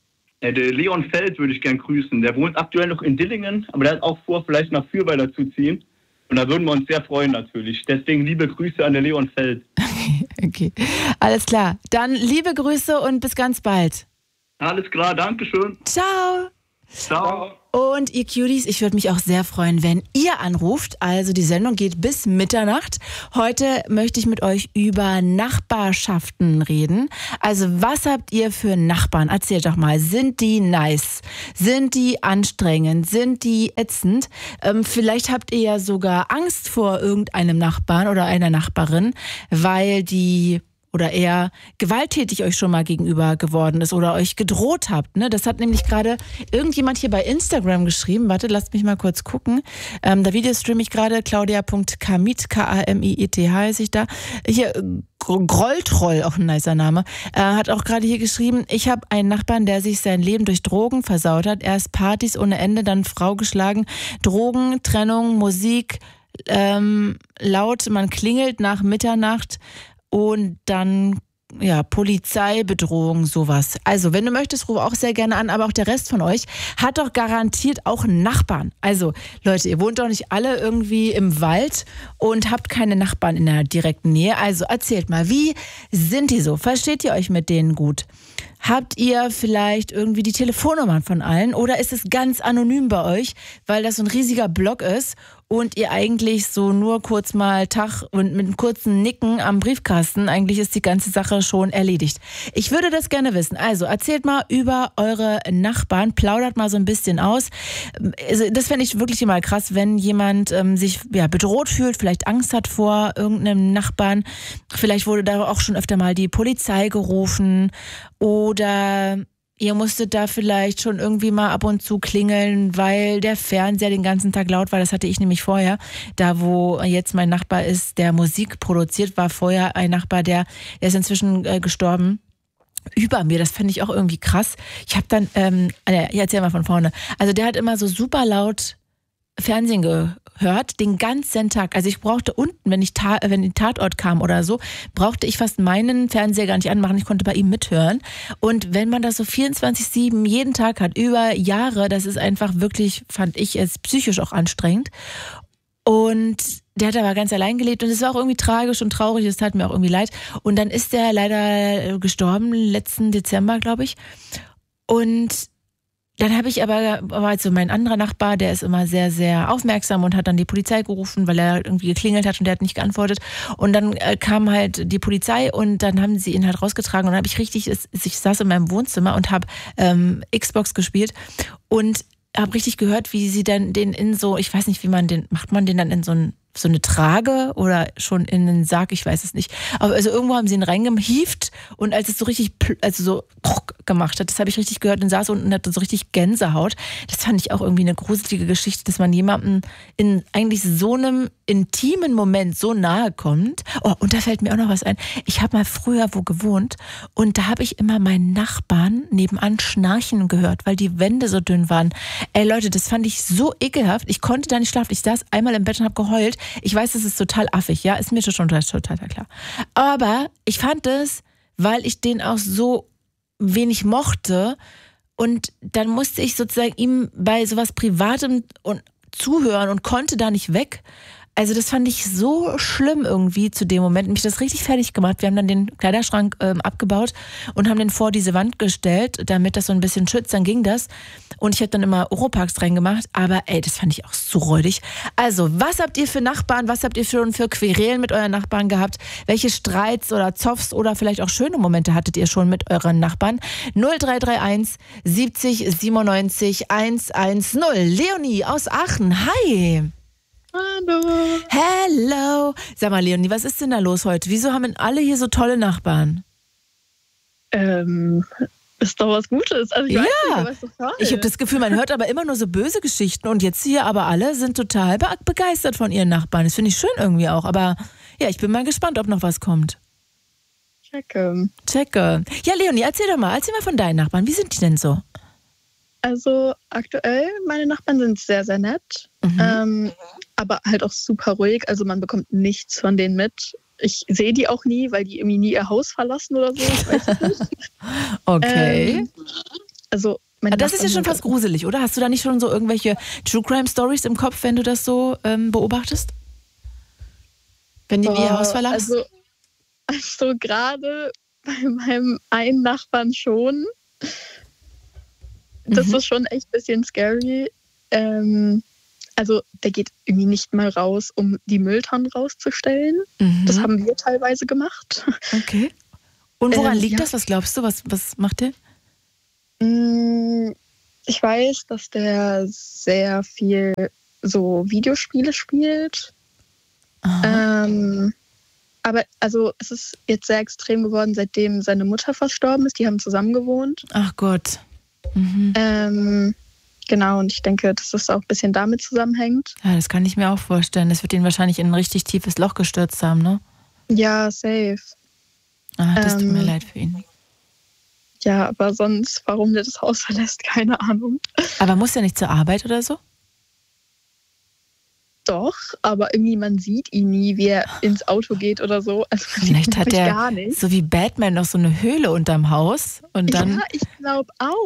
Ja, der Leon Feld würde ich gern grüßen. Der wohnt aktuell noch in Dillingen, aber der hat auch vor, vielleicht nach Fürweiler zu ziehen. Und da würden wir uns sehr freuen natürlich. Deswegen liebe Grüße an der Leon Feld. Okay, alles klar. Dann liebe Grüße und bis ganz bald. Alles klar, Dankeschön. Ciao. Ciao. Und ihr Cuties, ich würde mich auch sehr freuen, wenn ihr anruft. Also die Sendung geht bis Mitternacht. Heute möchte ich mit euch über Nachbarschaften reden. Also was habt ihr für Nachbarn? Erzählt doch mal. Sind die nice? Sind die anstrengend? Sind die ätzend? Ähm, vielleicht habt ihr ja sogar Angst vor irgendeinem Nachbarn oder einer Nachbarin, weil die oder eher gewalttätig euch schon mal gegenüber geworden ist oder euch gedroht habt. Ne? Das hat nämlich gerade irgendjemand hier bei Instagram geschrieben. Warte, lasst mich mal kurz gucken. Ähm, da Videostream ich gerade, claudia punkt kamit, K A M I E T H heiße ich da. Hier, Grolltroll, auch ein nicer Name, äh, hat auch gerade hier geschrieben, ich habe einen Nachbarn, der sich sein Leben durch Drogen versaut hat. Erst Partys ohne Ende, dann Frau geschlagen. Drogen, Trennung, Musik, ähm, laut, man klingelt nach Mitternacht. Und dann, ja, Polizeibedrohung, sowas. Also, wenn du möchtest, ruf auch sehr gerne an, aber auch der Rest von euch hat doch garantiert auch einen Nachbarn. Also, Leute, ihr wohnt doch nicht alle irgendwie im Wald und habt keine Nachbarn in der direkten Nähe. Also, erzählt mal, wie sind die so? Versteht ihr euch mit denen gut? Habt ihr vielleicht irgendwie die Telefonnummern von allen oder ist es ganz anonym bei euch, weil das so ein riesiger Block ist und ihr eigentlich so nur kurz mal Tag und mit einem kurzen Nicken am Briefkasten, eigentlich ist die ganze Sache schon erledigt. Ich würde das gerne wissen. Also erzählt mal über eure Nachbarn, plaudert mal so ein bisschen aus. Also, das fände ich wirklich immer krass, wenn jemand ähm, sich ja, bedroht fühlt, vielleicht Angst hat vor irgendeinem Nachbarn. Vielleicht wurde da auch schon öfter mal die Polizei gerufen oder ihr musstet da vielleicht schon irgendwie mal ab und zu klingeln, weil der Fernseher den ganzen Tag laut war. Das hatte ich nämlich vorher. Da, wo jetzt mein Nachbar ist, der Musik produziert, war vorher ein Nachbar, der, der ist inzwischen äh, gestorben. Über mir, das fand ich auch irgendwie krass. Ich habe dann, ähm, ich erzähl mal von vorne. Also der hat immer so super laut Fernsehen gehört, den ganzen Tag. Also ich brauchte unten, wenn ich ta- wenn ein Tatort kam oder so, brauchte ich fast meinen Fernseher gar nicht anmachen. Ich konnte bei ihm mithören. Und wenn man das so vierundzwanzig sieben jeden Tag hat, über Jahre, das ist einfach wirklich, fand ich es psychisch auch anstrengend. Und der hat aber ganz allein gelebt und es war auch irgendwie tragisch und traurig, es tat mir auch irgendwie leid. Und dann ist der leider gestorben, letzten Dezember, glaube ich. Und dann habe ich aber, also mein anderer Nachbar, der ist immer sehr, sehr aufmerksam und hat dann die Polizei gerufen, weil er irgendwie geklingelt hat und der hat nicht geantwortet. Und dann äh, kam halt die Polizei und dann haben sie ihn halt rausgetragen und dann habe ich richtig, ich saß in meinem Wohnzimmer und habe ähm, Xbox gespielt und habe richtig gehört, wie sie dann den in so, ich weiß nicht, wie man den, macht man den dann in so ein so eine Trage oder schon in einen Sarg, ich weiß es nicht. Aber also irgendwo haben sie ihn reingehieft und als es so richtig, also so gemacht hat, das habe ich richtig gehört und saß unten und hatte so richtig Gänsehaut. Das fand ich auch irgendwie eine gruselige Geschichte, dass man jemandem in eigentlich so einem intimen Moment so nahe kommt. Oh, und da fällt mir auch noch was ein. Ich habe mal früher wo gewohnt und da habe ich immer meinen Nachbarn nebenan schnarchen gehört, weil die Wände so dünn waren. Ey Leute, das fand ich so ekelhaft. Ich konnte da nicht schlafen. Ich saß einmal im Bett und habe geheult. Ich weiß, das ist total affig, ja, ist mir schon total, total klar. Aber ich fand es, weil ich den auch so wenig mochte und dann musste ich sozusagen ihm bei sowas Privatem und zuhören und konnte da nicht weg. Also das fand ich so schlimm irgendwie zu dem Moment. Mich das richtig fertig gemacht. Wir haben dann den Kleiderschrank ähm, abgebaut und haben den vor diese Wand gestellt, damit das so ein bisschen schützt. Dann ging das. Und ich habe dann immer Oropax reingemacht. Aber ey, das fand ich auch so räudig. Also, was habt ihr für Nachbarn? Was habt ihr schon für Querelen mit euren Nachbarn gehabt? Welche Streits oder Zoffs oder vielleicht auch schöne Momente hattet ihr schon mit euren Nachbarn? null drei drei eins siebzig siebenundneunzig hundertzehn. Leonie aus Aachen. Hi. Hallo. Hello. Sag mal, Leonie, was ist denn da los heute? Wieso haben denn alle hier so tolle Nachbarn? Ähm, ist doch was Gutes. Also ich ja, weiß nicht, aber ist doch toll. Ich habe das Gefühl, man hört aber immer nur so böse Geschichten und jetzt hier aber alle sind total be- begeistert von ihren Nachbarn. Das finde ich schön irgendwie auch. Aber ja, ich bin mal gespannt, ob noch was kommt. Checke. Checke. Ja, Leonie, erzähl doch mal. Erzähl mal von deinen Nachbarn. Wie sind die denn so? Also aktuell, meine Nachbarn sind sehr, sehr nett. Mhm. Ähm, aber halt auch super ruhig. Also man bekommt nichts von denen mit. Ich sehe die auch nie, weil die irgendwie nie ihr Haus verlassen oder so. Ich weiß es nicht. Okay. Ähm, also meine Aber das ist ja Nachbarn schon fast sind- gruselig, oder? Hast du da nicht schon so irgendwelche True Crime Stories im Kopf, wenn du das so ähm, beobachtest? Wenn die ihr Boah, Haus verlassen? Also, also gerade bei meinem einen Nachbarn schon. Das Mhm. ist schon echt ein bisschen scary. Ähm, also der geht irgendwie nicht mal raus, um die Mülltonnen rauszustellen. Mhm. Das haben wir teilweise gemacht. Okay. Und woran Ähm, liegt ja. das? Was glaubst du? Was, was macht der? Mm, Ich weiß, dass der sehr viel so Videospiele spielt. Aha. Ähm, aber also es ist jetzt sehr extrem geworden, seitdem seine Mutter verstorben ist. Die haben zusammen gewohnt. Ach Gott. Mhm. Ähm, genau, und ich denke, dass das auch ein bisschen damit zusammenhängt. Ja, das kann ich mir auch vorstellen. Das wird ihn wahrscheinlich in ein richtig tiefes Loch gestürzt haben, ne? Ja, safe. Ah, das tut mir Ähm, leid für ihn. Ja, aber sonst, warum der das Haus verlässt, keine Ahnung. Aber muss er nicht zur Arbeit oder so? Doch, aber irgendwie man sieht ihn nie, wie er ins Auto geht oder so. Also man sieht ihn Vielleicht hat wirklich er gar nicht. so wie Batman noch so eine Höhle unterm Haus und dann. Ja, ich glaube auch.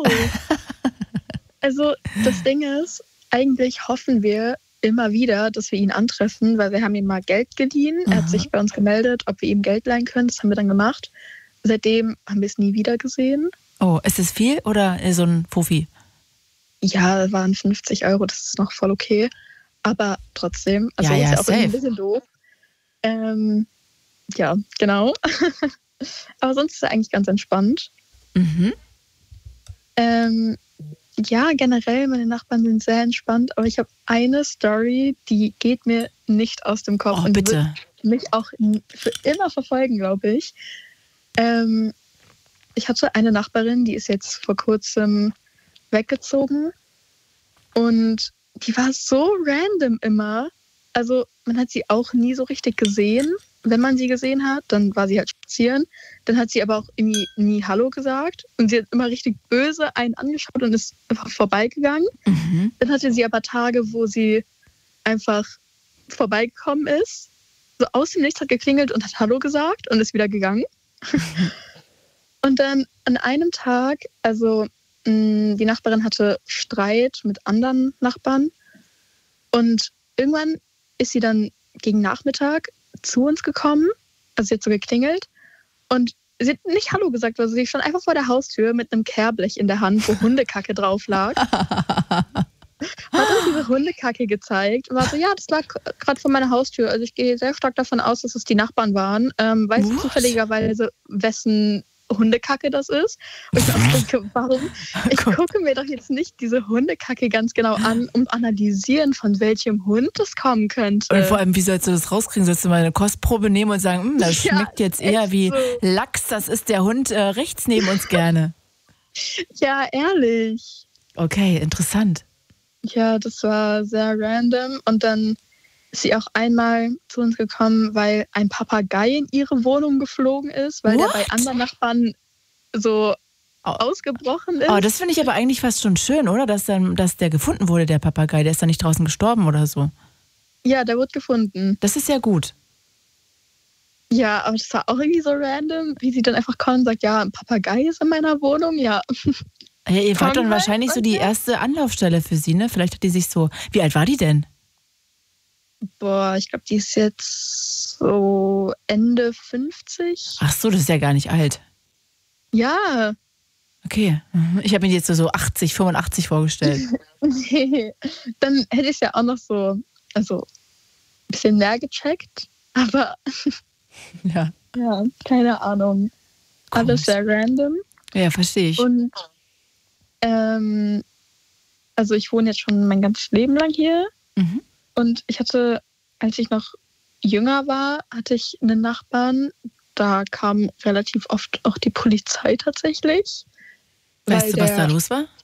Also das Ding ist, eigentlich hoffen wir immer wieder, dass wir ihn antreffen, weil wir haben ihm mal Geld geliehen. Er Aha. hat sich bei uns gemeldet, ob wir ihm Geld leihen können. Das haben wir dann gemacht. Seitdem haben wir es nie wieder gesehen. Oh, ist es viel oder so ein Fuffi? Ja, das waren fünfzig Euro, das ist noch voll okay. Aber trotzdem, also Ja, ja, ist ja auch irgendwie ein safe. bisschen doof. Ähm, ja, genau. Aber sonst ist er eigentlich ganz entspannt. Mhm. Ähm, ja, generell, meine Nachbarn sind sehr entspannt, aber ich habe eine Story, die geht mir nicht aus dem Kopf Oh, und die bitte. wird mich auch n- für immer verfolgen, glaube ich. Ähm, ich hatte eine Nachbarin, die ist jetzt vor kurzem weggezogen und die war so random immer. Also man hat sie auch nie so richtig gesehen. Wenn man sie gesehen hat, dann war sie halt spazieren. Dann hat sie aber auch irgendwie nie Hallo gesagt. Und sie hat immer richtig böse einen angeschaut und ist einfach vorbeigegangen. Mhm. Dann hatte sie aber Tage, wo sie einfach vorbeigekommen ist. So aus dem Nichts hat geklingelt und hat Hallo gesagt und ist wieder gegangen. Und dann an einem Tag, also mh, die Nachbarin hatte Streit mit anderen Nachbarn. Und irgendwann ist sie dann gegen Nachmittag zu uns gekommen. Also sie hat so geklingelt. Und sie hat nicht Hallo gesagt, also sie stand einfach vor der Haustür mit einem Kehrblech in der Hand, wo Hundekacke drauf lag. Hat uns diese Hundekacke gezeigt und war so, ja, das lag gerade vor meiner Haustür. Also ich gehe sehr stark davon aus, dass es die Nachbarn waren. Ähm, weißt du What? zufälligerweise, wessen Hundekacke das ist? Und ich auch denke, warum? Ich Gott. gucke mir doch jetzt nicht diese Hundekacke ganz genau an, um analysieren, von welchem Hund das kommen könnte. Und vor allem, wie sollst du das rauskriegen? Sollst du mal eine Kostprobe nehmen und sagen, "Hm, das Ja, schmeckt jetzt eher echt wie so. Lachs, das ist der Hund äh, rechts neben uns gerne." Ja, ehrlich. Okay, interessant. Ja, das war sehr random. Und dann ist sie auch einmal zu uns gekommen, weil ein Papagei in ihre Wohnung geflogen ist, weil der What? bei anderen Nachbarn so Oh. ausgebrochen ist. Oh, das finde ich aber eigentlich fast schon schön, oder? Dass, dann, dass der gefunden wurde, der Papagei. Der ist dann nicht draußen gestorben oder so. Ja, der wurde gefunden. Das ist ja gut. Ja, aber das war auch irgendwie so random, wie sie dann einfach kommt und sagt, ja, ein Papagei ist in meiner Wohnung. Ja, Ja, ihr wart Komm dann rein, wahrscheinlich so die okay. erste Anlaufstelle für sie, ne? Vielleicht hat die sich so. Wie alt war die denn? boah, ich glaube, die ist jetzt so Ende fünfzig. Ach so, das ist ja gar nicht alt. Ja, Okay. Mhm. Ich habe mir die jetzt so, so achtzig, fünfundachtzig vorgestellt. nee. Dann hätte ich es ja auch noch so, also ein bisschen mehr gecheckt. Aber Ja. ja, keine Ahnung. Alles Komisch. sehr random. Ja, verstehe ich. Und ähm, also ich wohne jetzt schon mein ganzes Leben lang hier. Mhm. Und ich hatte, als ich noch jünger war, hatte ich einen Nachbarn. Da kam relativ oft auch die Polizei tatsächlich. Weißt weil du, was der, da los war?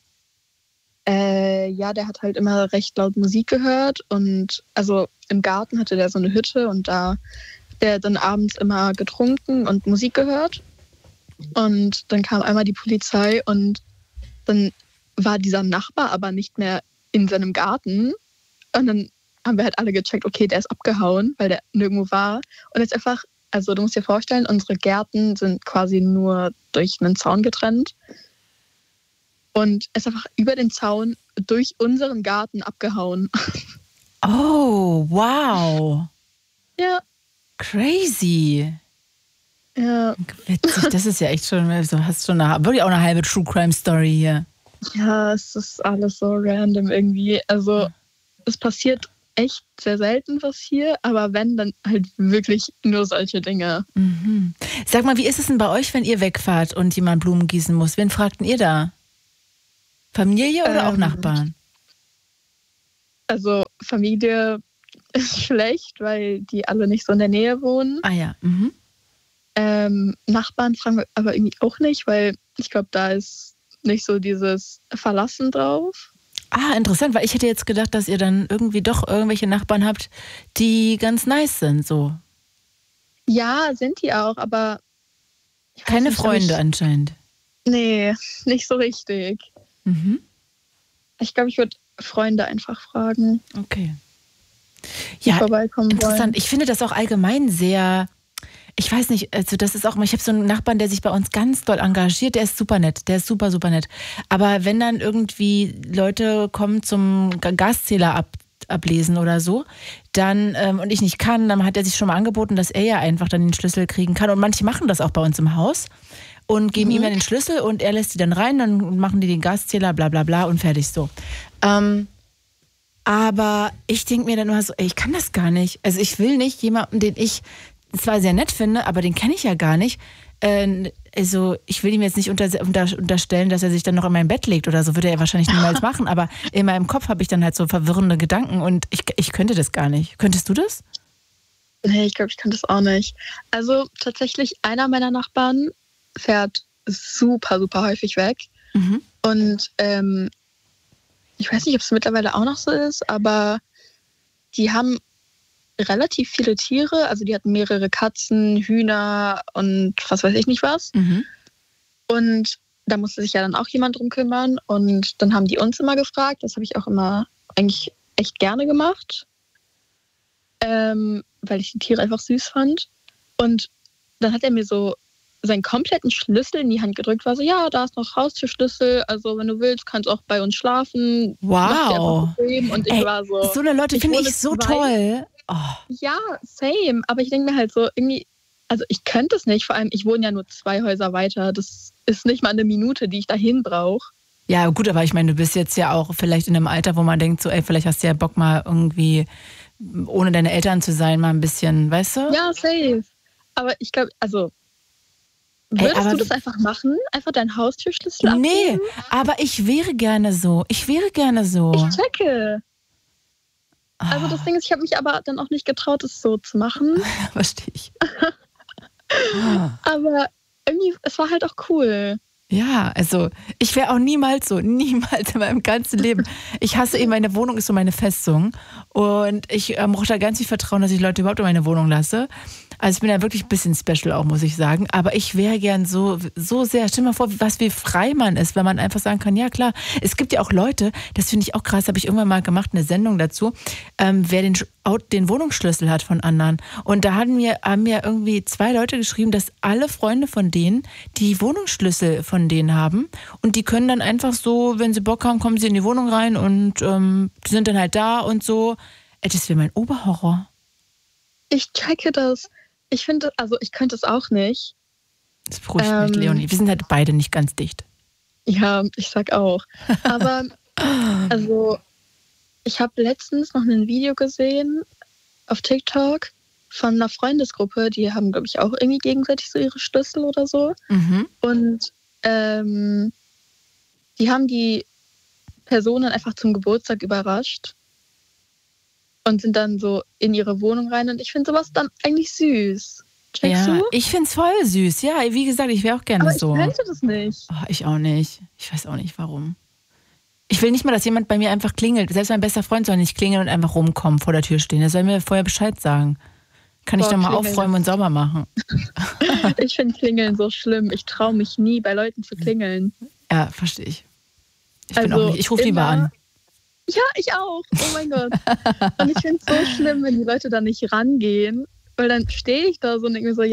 Äh, ja, der hat halt immer recht laut Musik gehört. Und also im Garten hatte der so eine Hütte und da hat der dann abends immer getrunken und Musik gehört. Und dann kam einmal die Polizei und dann war dieser Nachbar aber nicht mehr in seinem Garten. Und dann haben wir halt alle gecheckt, okay, der ist abgehauen, weil der nirgendwo war. Und jetzt einfach, also du musst dir vorstellen, unsere Gärten sind quasi nur durch einen Zaun getrennt. und ist einfach über den Zaun durch unseren Garten abgehauen. Oh, wow. Ja. Crazy. Ja. Witzig, das ist ja echt schon, du hast schon eine, wirklich auch eine halbe True Crime Story hier. Ja, es ist alles so random irgendwie. Also es passiert echt sehr selten was hier, aber wenn, dann halt wirklich nur solche Dinge. Mhm. Sag mal, wie ist es denn bei euch, wenn ihr wegfahrt und jemand Blumen gießen muss? Wen fragten ihr da? Familie oder ähm, auch Nachbarn? Also Familie ist schlecht, weil die alle nicht so in der Nähe wohnen. Ah ja. Mhm. Ähm, Nachbarn fragen wir aber irgendwie auch nicht, weil ich glaube, da ist nicht so dieses Verlassen drauf. Ah, interessant, weil ich hätte jetzt gedacht, dass ihr dann irgendwie doch irgendwelche Nachbarn habt, die ganz nice sind, so. Ja, sind die auch, aber... Keine nicht, Freunde ich, anscheinend. Nee, nicht so richtig. Mhm. Ich glaube, ich würde Freunde einfach fragen. Okay. Die Ja, vorbeikommen interessant. wollen. Ich finde das auch allgemein sehr... Ich weiß nicht, also das ist auch, ich habe so einen Nachbarn, der sich bei uns ganz doll engagiert, der ist super nett, der ist super, super nett. Aber wenn dann irgendwie Leute kommen zum Gaszähler ab, ablesen oder so, dann, ähm, und ich nicht kann, dann hat er sich schon mal angeboten, dass er ja einfach dann den Schlüssel kriegen kann. Und manche machen das auch bei uns im Haus und geben Mhm. ihm dann den Schlüssel und er lässt die dann rein, dann machen die den Gaszähler, bla bla bla und fertig so. Ähm, aber ich denke mir dann immer so, ey, ich kann das gar nicht. Also ich will nicht jemanden, den ich zwar sehr nett finde, aber den kenne ich ja gar nicht. Äh, also ich will ihm jetzt nicht unter, unter, unterstellen, dass er sich dann noch in mein Bett legt oder so, würde er wahrscheinlich niemals machen, aber in meinem Kopf habe ich dann halt so verwirrende Gedanken und ich, ich könnte das gar nicht. Könntest du das? Nee, ich glaube, ich könnte das auch nicht. Also tatsächlich, einer meiner Nachbarn fährt super, super häufig weg. Mhm. Und ähm, ich weiß nicht, ob es mittlerweile auch noch so ist, aber die haben relativ viele Tiere. Also die hatten mehrere Katzen, Hühner und was weiß ich nicht was. Mhm. Und da musste sich ja dann auch jemand drum kümmern. Und dann haben die uns immer gefragt. Das habe ich auch immer eigentlich echt gerne gemacht. Ähm, weil ich die Tiere einfach süß fand. Und dann hat er mir so seinen kompletten Schlüssel in die Hand gedrückt, war so, ja, da ist noch Haustürschlüssel, also wenn du willst, kannst du auch bei uns schlafen. Wow. Und ich Ey, war so, so eine Leute finde wohne ich so zwei- toll. Oh. Ja, same. Aber ich denke mir halt so, irgendwie, also ich könnte es nicht, vor allem, ich wohne ja nur zwei Häuser weiter. Das ist nicht mal eine Minute, die ich dahin brauche. Ja, gut, aber ich meine, du bist jetzt ja auch vielleicht in einem Alter, wo man denkt, so, ey, vielleicht hast du ja Bock mal irgendwie, ohne deine Eltern zu sein, mal ein bisschen, weißt du? Ja, safe. Aber ich glaube, also, würdest aber du das einfach machen? Einfach deinen Haustürschlüssel abgeben? Nee, aber ich wäre gerne so. Ich wäre gerne so. Ich checke. Also das Ding ist, ich habe mich aber dann auch nicht getraut, es so zu machen. Verstehe ich. Aber irgendwie, es war halt auch cool. Ja, also ich wäre auch niemals so, niemals in meinem ganzen Leben. Ich hasse eben, meine Wohnung ist so meine Festung und ich ähm, brauche da ganz viel Vertrauen, dass ich Leute überhaupt in meine Wohnung lasse. Also ich bin da wirklich ein bisschen special auch, muss ich sagen. Aber ich wäre gern so, so sehr, stell dir mal vor, was wie frei man ist, wenn man einfach sagen kann, ja klar, es gibt ja auch Leute, das finde ich auch krass, habe ich irgendwann mal gemacht, eine Sendung dazu, ähm, wer den, den Wohnungsschlüssel hat von anderen. Und da haben mir, haben mir irgendwie zwei Leute geschrieben, dass alle Freunde von denen die Wohnungsschlüssel von denen haben und die können dann einfach so, wenn sie Bock haben, kommen sie in die Wohnung rein und ähm, die sind dann halt da und so. Ey, das wäre mein Oberhorror. Ich checke das. Ich finde, also ich könnte es auch nicht. Das beruhigt Ähm, mich, Leonie. Wir sind halt beide nicht ganz dicht. Ja, ich sag auch. Aber also ich habe letztens noch ein Video gesehen auf TikTok von einer Freundesgruppe, die haben, glaube ich, auch irgendwie gegenseitig so ihre Schlüssel oder so. Mhm. Und ähm, die haben die Personen einfach zum Geburtstag überrascht und sind dann so in ihre Wohnung rein. Und ich finde sowas dann eigentlich süß. Checkst Ja, du? ich find's voll süß. Ja, wie gesagt, ich wäre auch gerne Aber ich so. könnte das nicht. Oh, ich auch nicht. Ich weiß auch nicht, warum. Ich will nicht mal, dass jemand bei mir einfach klingelt. Selbst mein bester Freund soll nicht klingeln und einfach rumkommen, vor der Tür stehen. Der soll mir vorher Bescheid sagen. Kann ich Boah, doch mal klingeln. aufräumen und sauber machen. Ich finde Klingeln so schlimm. Ich traue mich nie, bei Leuten zu klingeln. Ja, verstehe ich. Ich bin Also auch nicht. Ich rufe lieber immer- an. Ja, ich auch. Oh mein Gott. Und ich finde es so schlimm, wenn die Leute da nicht rangehen. Weil dann stehe ich da so und denke mir so, ja,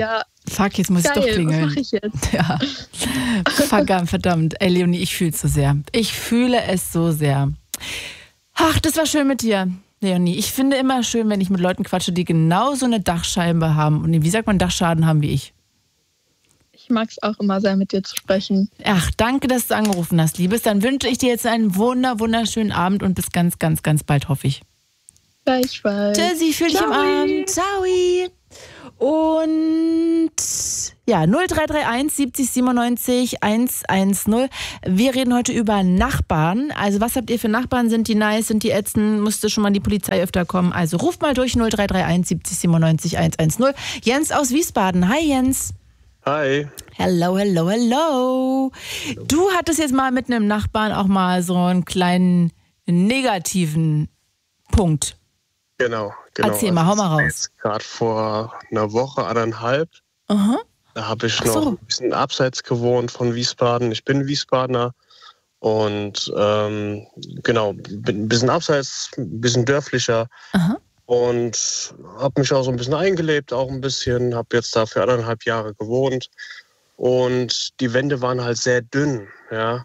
Fuck, jetzt muss Geil, ich doch was klingeln. mache ich jetzt? Ja. Verdammt, verdammt. Ey, Leonie, ich fühle es so sehr. Ich fühle es so sehr. Ach, das war schön mit dir, Leonie. Ich finde immer schön, wenn ich mit Leuten quatsche, die genauso eine Dachscheibe haben. Und wie sagt man, Dachschaden haben wie ich. Ich mag es auch immer sehr, mit dir zu sprechen. Ach, danke, dass du angerufen hast, Liebes. Dann wünsche ich dir jetzt einen wunder, wunderschönen Abend und bis ganz, ganz, ganz bald, hoffe ich. Gleichfalls. Tschüssi, fühl dich im Arm. Ciao. Und ja, null drei drei eins siebzig siebenundneunzig hundertzehn. Wir reden heute über Nachbarn. Also was habt ihr für Nachbarn? Sind die nice? Sind die ätzend? Musste schon mal die Polizei öfter kommen? Also ruft mal durch null drei drei eins siebzig siebenundneunzig hundertzehn. Jens aus Wiesbaden. Hi Jens. Hi. Hello, hello, hello. Du hattest jetzt mal mit einem Nachbarn auch mal so einen kleinen negativen Punkt. Genau, genau. Erzähl mal, hau mal raus. Gerade vor einer Woche, anderthalb, Aha. da habe ich Ach noch so. ein bisschen abseits gewohnt von Wiesbaden. Ich bin Wiesbadener und ähm, genau, bin ein bisschen abseits, ein bisschen dörflicher. Aha. Und habe mich auch so ein bisschen eingelebt, auch ein bisschen. Habe jetzt da für anderthalb Jahre gewohnt. Und die Wände waren halt sehr dünn, ja.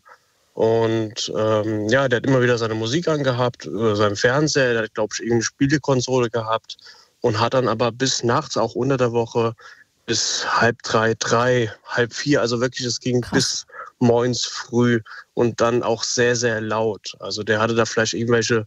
Und ähm, ja, der hat immer wieder seine Musik angehabt, über seinen Fernseher. Der hat, glaube ich, irgendeine Spielekonsole gehabt. Und hat dann aber bis nachts, auch unter der Woche, bis halb drei, drei, halb vier. Also wirklich, es ging Krass. bis morgens früh. Und dann auch sehr, sehr laut. Also der hatte da vielleicht irgendwelche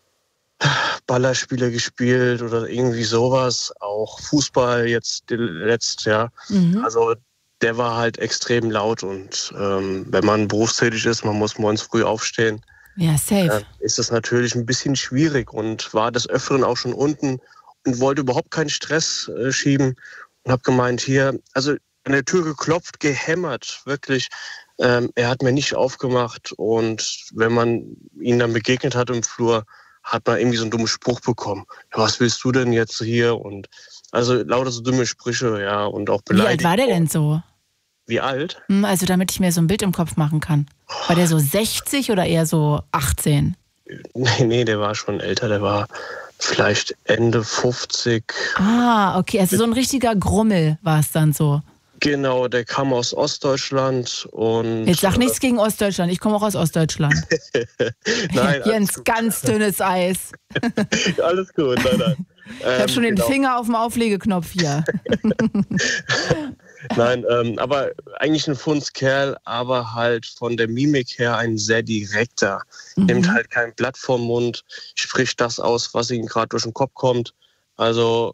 Ballerspiele gespielt oder irgendwie sowas, auch Fußball jetzt letzt, ja. Mhm. Also der war halt extrem laut und ähm, wenn man berufstätig ist, man muss morgens früh aufstehen, Ja, safe. äh, ist das natürlich ein bisschen schwierig und war des Öfteren auch schon unten und wollte überhaupt keinen Stress äh, schieben und habe gemeint, hier, also an der Tür geklopft, gehämmert, wirklich. Ähm, er hat mir nicht aufgemacht und wenn man ihn dann begegnet hat im Flur, hat man irgendwie so einen dummen Spruch bekommen. Ja, was willst du denn jetzt hier? Und also lauter so dumme Sprüche, ja, und auch Wie alt beleidigt. war der denn so? Wie alt? Hm, Also damit ich mir so ein Bild im Kopf machen kann. War der so sechzig oder eher so achtzehn? Nee, nee, der war schon älter, der war vielleicht Ende fünfzig. Ah, okay, also so ein richtiger Grummel war es dann so. Genau, der kam aus Ostdeutschland und... Jetzt sag nichts gegen Ostdeutschland, ich komme auch aus Ostdeutschland. Nein, Jens, ganz dünnes Eis. alles gut, nein, nein. Ich habe schon den genau. Finger auf dem Auflegeknopf hier. Nein, ähm, aber eigentlich ein Fundskerl, aber halt von der Mimik her ein sehr direkter. Mhm. Nimmt halt kein Blatt vom Mund, spricht das aus, was ihm gerade durch den Kopf kommt. Also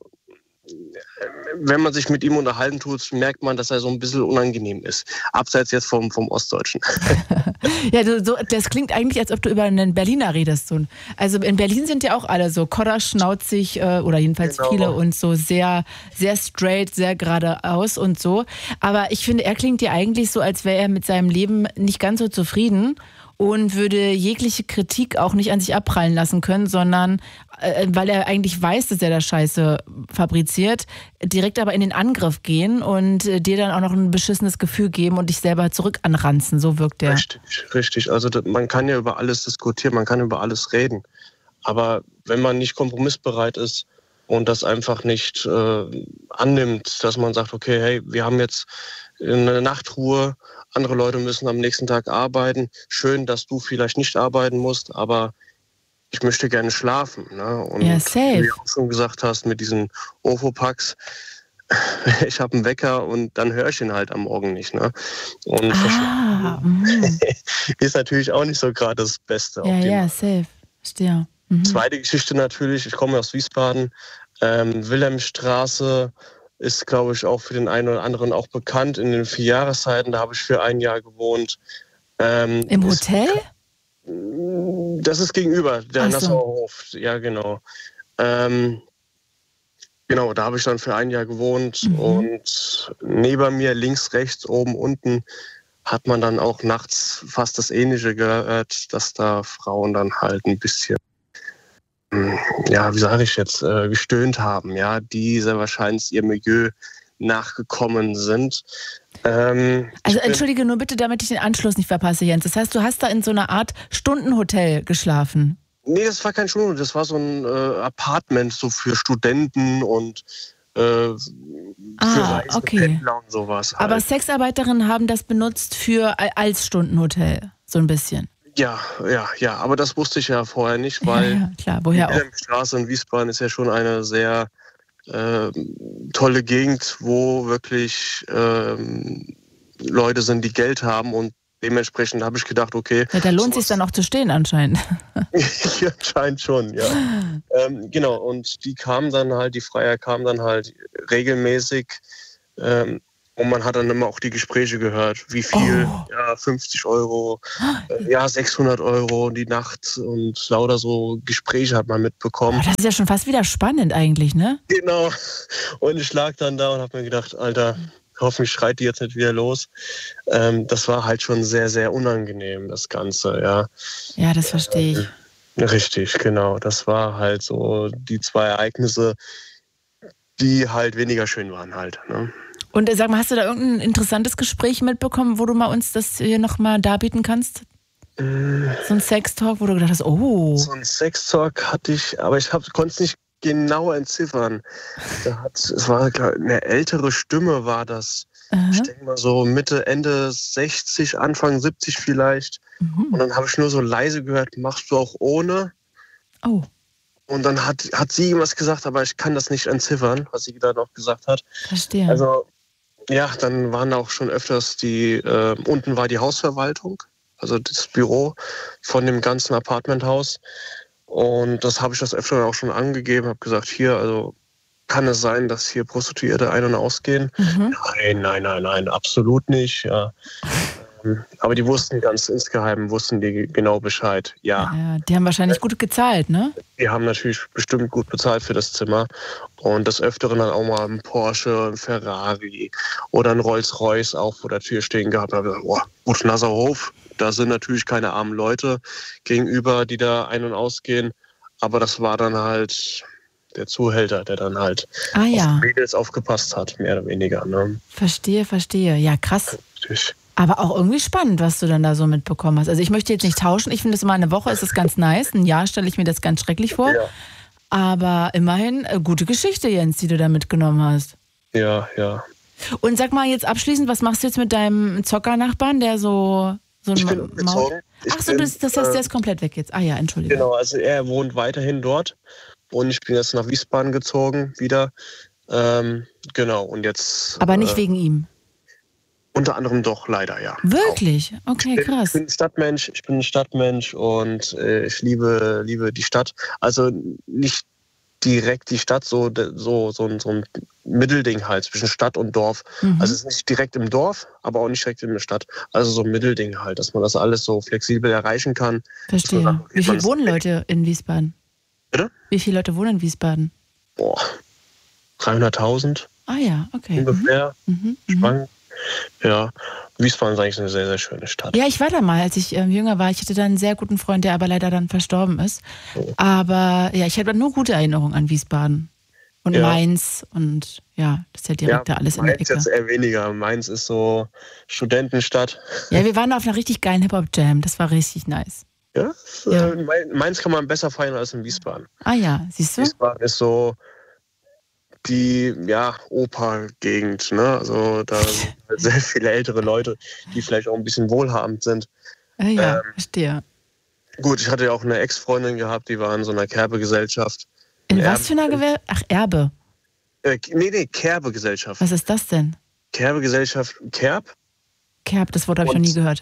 wenn man sich mit ihm unterhalten tut, merkt man, dass er so ein bisschen unangenehm ist. Abseits jetzt vom, vom Ostdeutschen. Ja, du, so, das klingt eigentlich, als ob du über einen Berliner redest. So. Also in Berlin sind ja auch alle so kodderschnauzig äh, oder jedenfalls Genau. viele und so sehr, sehr straight, sehr geradeaus und so. Aber ich finde, er klingt ja eigentlich so, als wäre er mit seinem Leben nicht ganz so zufrieden und würde jegliche Kritik auch nicht an sich abprallen lassen können, sondern äh, weil er eigentlich weiß, dass er da Scheiße fabriziert, direkt aber in den Angriff gehen und äh, dir dann auch noch ein beschissenes Gefühl geben und dich selber zurück anranzen. So wirkt der. Richtig, richtig. Also das, man kann ja über alles diskutieren, man kann über alles reden. Aber wenn man nicht kompromissbereit ist und das einfach nicht äh, annimmt, dass man sagt, okay, hey, wir haben jetzt eine Nachtruhe, andere Leute müssen am nächsten Tag arbeiten. Schön, dass du vielleicht nicht arbeiten musst, aber ich möchte gerne schlafen. Ne? Und Ja, safe. wie du auch schon gesagt hast, mit diesen Ofo-Packs, ich habe einen Wecker und dann höre ich ihn halt am Morgen nicht. Ne? Und Ah, mhm. ist natürlich auch nicht so gerade das Beste. Ja, auf dem ja, safe. Verstehe. Mhm. Zweite Geschichte natürlich, ich komme aus Wiesbaden, ähm, Wilhelmstraße ist, glaube ich, auch für den einen oder anderen auch bekannt. In den vier Jahreszeiten, da habe ich für ein Jahr gewohnt. Ähm, Im ist, Hotel? Das ist gegenüber, der Ach so. Nassauer Hof. Ja, genau. Ähm, genau, da habe ich dann für ein Jahr gewohnt. Mhm. Und neben mir, links, rechts, oben, unten, hat man dann auch nachts fast das Ähnliche gehört, dass da Frauen dann halt ein bisschen, ja, wie sage ich jetzt, äh, gestöhnt haben, ja, die sehr wahrscheinlich ihr Milieu nachgekommen sind. Ähm, Also ich bin- entschuldige nur bitte, damit ich den Anschluss nicht verpasse, Jens. Das heißt, du hast da in so einer Art Stundenhotel geschlafen. Nee, das war kein Schulhof, das war so ein äh, Apartment so für Studenten und äh, für Ah, okay. Reisependler und sowas. Halt. Aber Sexarbeiterinnen haben das benutzt für als Stundenhotel, so ein bisschen. Ja, ja, ja, aber das wusste ich ja vorher nicht, weil ja, ja, klar, woher die auch? Wilhelmstraße in Wiesbaden ist ja schon eine sehr äh, tolle Gegend, wo wirklich ähm, Leute sind, die Geld haben und dementsprechend habe ich gedacht, okay. Ja, da lohnt es sich dann auch zu stehen anscheinend. Ja, anscheinend schon, ja. ähm, genau, und die kamen dann halt, die Freier kamen dann halt regelmäßig ähm, und man hat dann immer auch die Gespräche gehört, wie viel, Oh. ja, fünfzig Euro, äh, ja, sechshundert Euro die Nacht und lauter so Gespräche hat man mitbekommen. Oh, das ist ja schon fast wieder spannend eigentlich, ne? Genau, und ich lag dann da und habe mir gedacht, Alter, hoffentlich schreit die jetzt nicht wieder los. Ähm, das war halt schon sehr, sehr unangenehm, das Ganze, ja. Ja, das verstehe ich. Richtig, genau. Das war halt so die zwei Ereignisse, die halt weniger schön waren halt. Ne? Und äh, sag mal, hast du da irgendein interessantes Gespräch mitbekommen, wo du mal uns das hier nochmal darbieten kannst? So ein Sextalk, wo du gedacht hast, oh. So ein Sextalk hatte ich, aber ich konnte es nicht genau entziffern. Da hat, es war glaub, eine ältere Stimme war das. Aha. Ich denke mal so Mitte, Ende sechzig, Anfang siebzig vielleicht. Mhm. Und dann habe ich nur so leise gehört, machst du auch ohne? Oh, Und dann hat, hat sie irgendwas gesagt, aber ich kann das nicht entziffern, was sie da noch gesagt hat. verstehe. Also, ja, dann waren auch schon öfters die, äh, unten war die Hausverwaltung, also das Büro von dem ganzen Apartmenthaus. Und das habe ich das öfter auch schon angegeben, habe gesagt, hier, also kann es sein, dass hier Prostituierte ein- und ausgehen? Mhm. Nein, nein, nein, nein, absolut nicht. Ja. Ähm, Aber die wussten ganz insgeheim, wussten die genau Bescheid. Ja, Ja, die haben wahrscheinlich gut gezahlt, ne? die haben natürlich bestimmt gut bezahlt für das Zimmer. Und des Öfteren dann auch mal ein Porsche, ein Ferrari oder ein Rolls-Royce auch vor der Tür stehen gehabt. Da habe ich gesagt, boah, gut, Nasserhof, da sind natürlich keine armen Leute gegenüber, die da ein- und ausgehen. Aber das war dann halt der Zuhälter, der dann halt Ah auf ja, die Mädels aufgepasst hat, mehr oder weniger. Ne? verstehe, verstehe. Ja, krass. Natürlich. Aber auch irgendwie spannend, was du dann da so mitbekommen hast. Also ich möchte jetzt nicht tauschen. Ich finde es immer eine Woche ist es ganz nice. Ein Jahr stelle ich mir das ganz schrecklich vor. Ja, Aber immerhin äh, gute Geschichte, Jens, die du da mitgenommen hast. ja, ja. Und sag mal jetzt abschließend, was machst du jetzt mit deinem Zockernachbarn, der so, so ein Ich bin Ma- umgezogen. Ich Ach so, bin, das, das heißt, äh, der ist komplett weg jetzt. Ah ja, entschuldige. Genau, also er wohnt weiterhin dort und ich bin jetzt nach Wiesbaden gezogen wieder. Ähm, genau, und jetzt... Aber nicht äh, wegen ihm. Unter anderem doch, leider, ja. Wirklich? Okay, Ich bin, krass. ich bin ein Stadtmensch, ich bin ein Stadtmensch und äh, ich liebe, liebe die Stadt. Also nicht direkt die Stadt, so, so, so, ein, so ein Mittelding halt zwischen Stadt und Dorf. Mhm. Also es ist nicht direkt im Dorf, aber auch nicht direkt in der Stadt. Also so ein Mittelding halt, dass man das alles so flexibel erreichen kann. Verstehe. sagt, okay, Wie viele man- wohnen Leute in Wiesbaden? Bitte? Wie viele Leute wohnen in Wiesbaden? Boah, dreihunderttausend Ah ja, okay. Mhm. ungefähr. Mhm. Mhm. Spannend. Ja, Wiesbaden ist eigentlich eine sehr, sehr schöne Stadt. Ja, ich war da mal, als ich ähm, jünger war. Ich hatte da einen sehr guten Freund, der aber leider dann verstorben ist. Oh. Aber ja, ich habe nur gute Erinnerungen an Wiesbaden. Und Ja. Mainz und ja, das ist ja direkt da alles in der Mainz Ecke. jetzt eher weniger. Mainz ist so Studentenstadt. Ja, wir waren auf einer richtig geilen Hip-Hop-Jam. Das war richtig nice. Ja, Ja. Äh, Main- Mainz kann man besser feiern als in Wiesbaden. Ah ja, siehst du? Wiesbaden ist so die ja, Oper-Gegend. Ne? Also da sind halt sehr viele ältere Leute, die vielleicht auch ein bisschen wohlhabend sind. Ah ja, Ähm, verstehe. Gut, ich hatte ja auch eine Ex-Freundin gehabt, die war in so einer Kerbegesellschaft. In Erben- was für einer Gewer... Ach, Erbe. Äh, nee, nee, Kerbegesellschaft. Was ist das denn? Kerbegesellschaft, Kerb, Kerb, das Wort habe ich noch Und- nie gehört.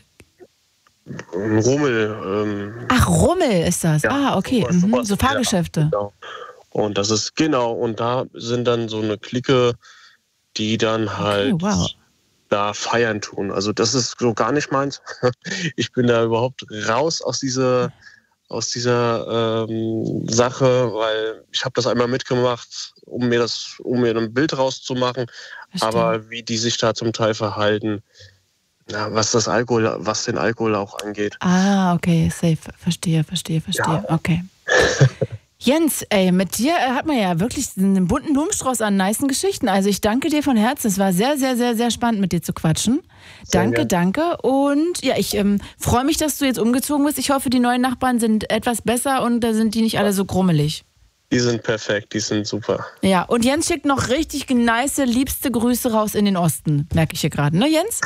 ein Rummel. Ähm, Ach, Rummel ist das. Ja, ah, okay. sowas, Mhm. sowas, So Fahrgeschäfte. Genau. Und das ist, genau, und da sind dann so eine Clique, die dann halt wow. da feiern tun. Also das ist so gar nicht meins. Ich bin da überhaupt raus aus dieser, aus dieser ähm, Sache, weil ich habe das einmal mitgemacht, um mir das, um mir ein Bild rauszumachen. Verstehe. Aber wie die sich da zum Teil verhalten, ja, was das Alkohol, was den Alkohol auch angeht. Ah, okay, safe. Verstehe, verstehe, verstehe. Ja. Okay. Jens, ey, mit dir äh, hat man ja wirklich einen bunten Blumenstrauß an nicen Geschichten. Also ich danke dir von Herzen. Es war sehr, sehr, sehr, sehr spannend, mit dir zu quatschen. Sehr Danke, gern. danke. Und ja, ich ähm, freue mich, dass du jetzt umgezogen bist. Ich hoffe, die neuen Nachbarn sind etwas besser und da sind die nicht alle so grummelig. Die sind perfekt, die sind super. Ja, und Jens schickt noch richtig nice, liebste Grüße raus in den Osten. Merke ich hier gerade, ne Jens?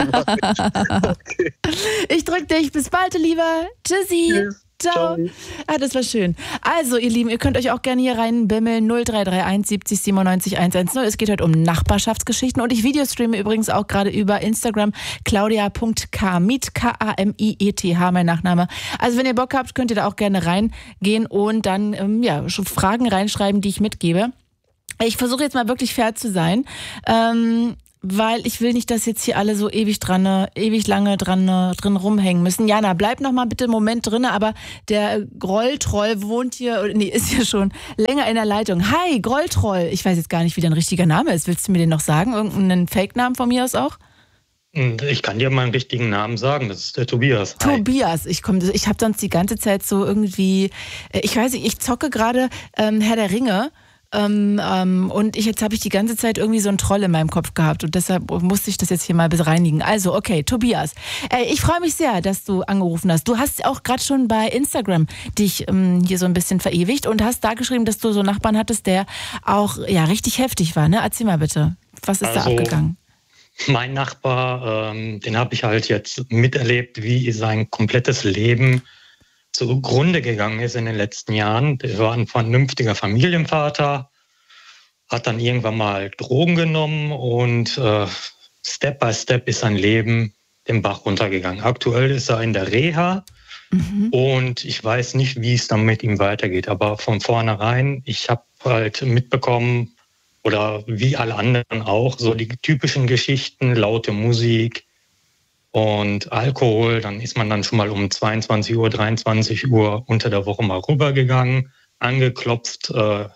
Okay. Ich drück dich. Bis bald, lieber. Tschüssi. Tschüss. Ciao. Ciao. Ah, das war schön. Also, ihr Lieben, ihr könnt euch auch gerne hier reinbimmeln. null drei drei eins siebzig siebenundneunzig hundertzehn. Es geht heute um Nachbarschaftsgeschichten. Und ich videostreame übrigens auch gerade über Instagram claudia punkt kamiet, K A M I E T H, mein Nachname. Also, wenn ihr Bock habt, könnt ihr da auch gerne reingehen und dann ähm, ja, schon Fragen reinschreiben, die ich mitgebe. Ich versuche jetzt mal wirklich fair zu sein. Ähm, Weil ich will nicht, dass jetzt hier alle so ewig dran, ewig lange dran, drin rumhängen müssen. Jana, bleib noch mal bitte einen Moment drin, aber der Grolltroll wohnt hier, nee, ist hier schon länger in der Leitung. Hi, Grolltroll. Ich weiß jetzt gar nicht, wie dein richtiger Name ist. Willst du mir den noch sagen? Irgendeinen Fake-Namen von mir aus auch? Ich kann dir meinen richtigen Namen sagen, das ist der Tobias. Hi. Tobias, ich komme, ich habe sonst die ganze Zeit so irgendwie, ich weiß nicht, ich zocke gerade ähm, Herr der Ringe. Ähm, ähm, und ich, jetzt habe ich die ganze Zeit irgendwie so einen Troll in meinem Kopf gehabt und deshalb musste ich das jetzt hier mal bereinigen. Also, okay, Tobias, äh, ich freue mich sehr, dass du angerufen hast. Du hast auch gerade schon bei Instagram dich ähm, hier so ein bisschen verewigt und hast da geschrieben, dass du so einen Nachbarn hattest, der auch ja richtig heftig war. Ne? Erzähl mal bitte, was ist also, da abgegangen? Mein Nachbar, ähm, den habe ich halt jetzt miterlebt, wie sein komplettes Leben zugrunde gegangen ist in den letzten Jahren. Der war ein vernünftiger Familienvater, hat dann irgendwann mal Drogen genommen und äh, Step by Step ist sein Leben den Bach runtergegangen. Aktuell ist er in der Reha mhm. und ich weiß nicht, wie es dann mit ihm weitergeht. Aber von vornherein, ich habe halt mitbekommen, oder wie alle anderen auch, so die typischen Geschichten, laute Musik, und Alkohol, dann ist man dann schon mal um zweiundzwanzig Uhr, dreiundzwanzig Uhr unter der Woche mal rübergegangen, angeklopft, äh,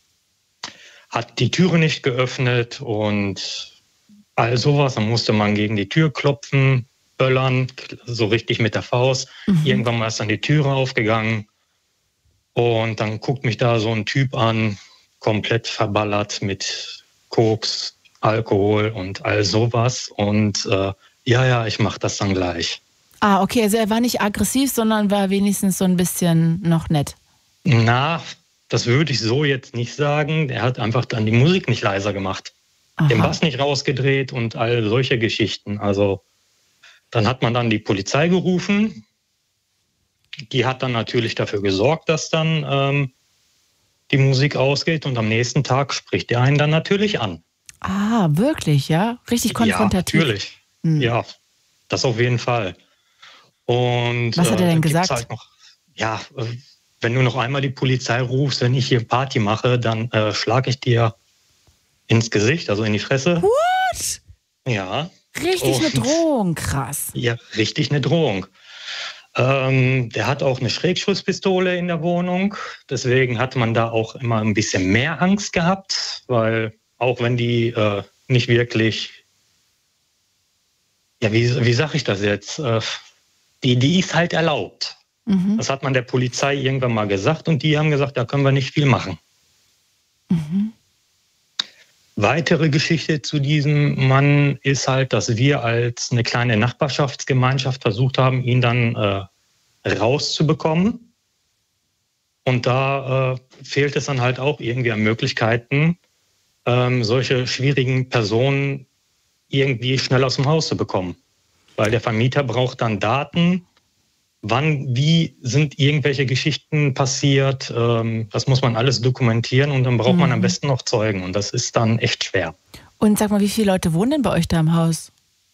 hat die Türe nicht geöffnet und all sowas. Dann musste man gegen die Tür klopfen, böllern, so richtig mit der Faust. Mhm. Irgendwann mal ist dann die Türe aufgegangen und dann guckt mich da so ein Typ an, komplett verballert mit Koks, Alkohol und all sowas und äh, ja, ja, ich mach das dann gleich. Ah, okay, also er war nicht aggressiv, sondern war wenigstens so ein bisschen noch nett. Na, das würde ich so jetzt nicht sagen. Er hat einfach dann die Musik nicht leiser gemacht. Aha. Den Bass nicht rausgedreht und all solche Geschichten. Also dann hat man dann die Polizei gerufen. Die hat dann natürlich dafür gesorgt, dass dann ähm, die Musik ausgeht und am nächsten Tag spricht er einen dann natürlich an. Ah, wirklich, ja? Richtig konfrontativ. Ja, natürlich. Hm. Ja, das auf jeden Fall. Und was hat er denn äh, gesagt? Halt noch, ja, äh, wenn du noch einmal die Polizei rufst, wenn ich hier Party mache, dann äh, schlage ich dir ins Gesicht, also in die Fresse. What? Ja. Richtig und, eine Drohung, krass. Ja, richtig eine Drohung. Ähm, der hat auch eine Schrägschusspistole in der Wohnung. Deswegen hat man da auch immer ein bisschen mehr Angst gehabt, weil auch wenn die äh, nicht wirklich, ja, wie, wie sage ich das jetzt? Äh, die, die ist halt erlaubt. Mhm. Das hat man der Polizei irgendwann mal gesagt und die haben gesagt, da können wir nicht viel machen. Mhm. Weitere Geschichte zu diesem Mann ist halt, dass wir als eine kleine Nachbarschaftsgemeinschaft versucht haben, ihn dann äh, rauszubekommen. Und da äh, fehlt es dann halt auch irgendwie an Möglichkeiten, ähm, solche schwierigen Personen irgendwie schnell aus dem Haus zu bekommen. Weil der Vermieter braucht dann Daten, wann, wie sind irgendwelche Geschichten passiert. Ähm, das muss man alles dokumentieren und dann braucht mhm. man am besten noch Zeugen. Und das ist dann echt schwer. Und sag mal, wie viele Leute wohnen denn bei euch da im Haus?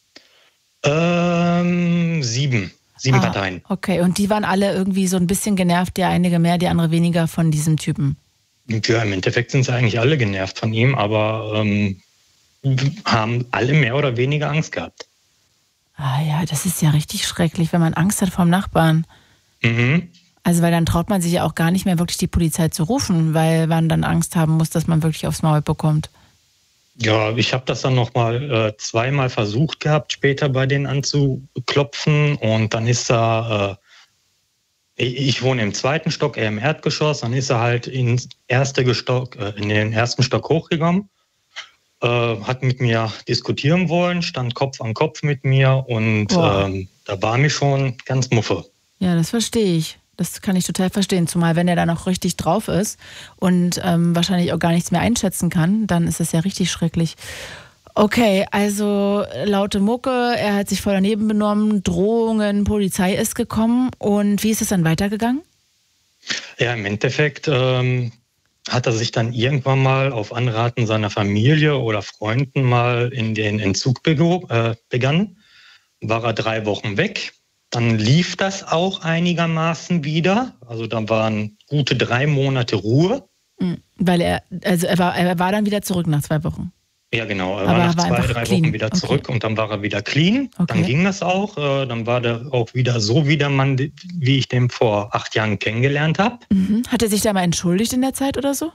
Ähm, sieben. Sieben ah, Parteien. Okay, und die waren alle irgendwie so ein bisschen genervt, der einige mehr, die andere weniger von diesem Typen? Ja, im Endeffekt sind sie eigentlich alle genervt von ihm, aber ähm, haben alle mehr oder weniger Angst gehabt. Ah ja, das ist ja richtig schrecklich, wenn man Angst hat vom Nachbarn. Mhm. Also weil dann traut man sich ja auch gar nicht mehr wirklich die Polizei zu rufen, weil man dann Angst haben muss, dass man wirklich aufs Maul bekommt. Ja, ich habe das dann nochmal äh, zweimal versucht gehabt, später bei denen anzuklopfen und dann ist er, äh, ich wohne im zweiten Stock, er im Erdgeschoss, dann ist er halt ins erste Stock, äh, in den ersten Stock hochgegangen. Äh, hat mit mir diskutieren wollen, stand Kopf an Kopf mit mir und ähm, da war mir schon ganz muffe. Ja, das verstehe ich. das kann ich total verstehen. Zumal wenn er da noch richtig drauf ist und ähm, wahrscheinlich auch gar nichts mehr einschätzen kann, dann ist es ja richtig schrecklich. Okay, also laute Mucke, er hat sich voll daneben benommen, Drohungen, Polizei ist gekommen. Und wie ist es dann weitergegangen? Ja, im Endeffekt ähm, hat er sich dann irgendwann mal auf Anraten seiner Familie oder Freunden mal in den Entzug bego- äh, begangen. War er drei Wochen weg. Dann lief das auch einigermaßen wieder. Also da waren gute drei Monate Ruhe. Weil er, also er war, er war dann wieder zurück nach zwei Wochen. Ja, genau. Er Aber war nach er war zwei, einfach drei clean. Wochen wieder zurück Okay. und dann war er wieder clean. Okay. Dann ging das auch. Äh, Dann war der auch wieder so wie der Mann, wie ich den vor acht Jahren kennengelernt habe. Mhm. Hat er sich da mal entschuldigt in der Zeit oder so?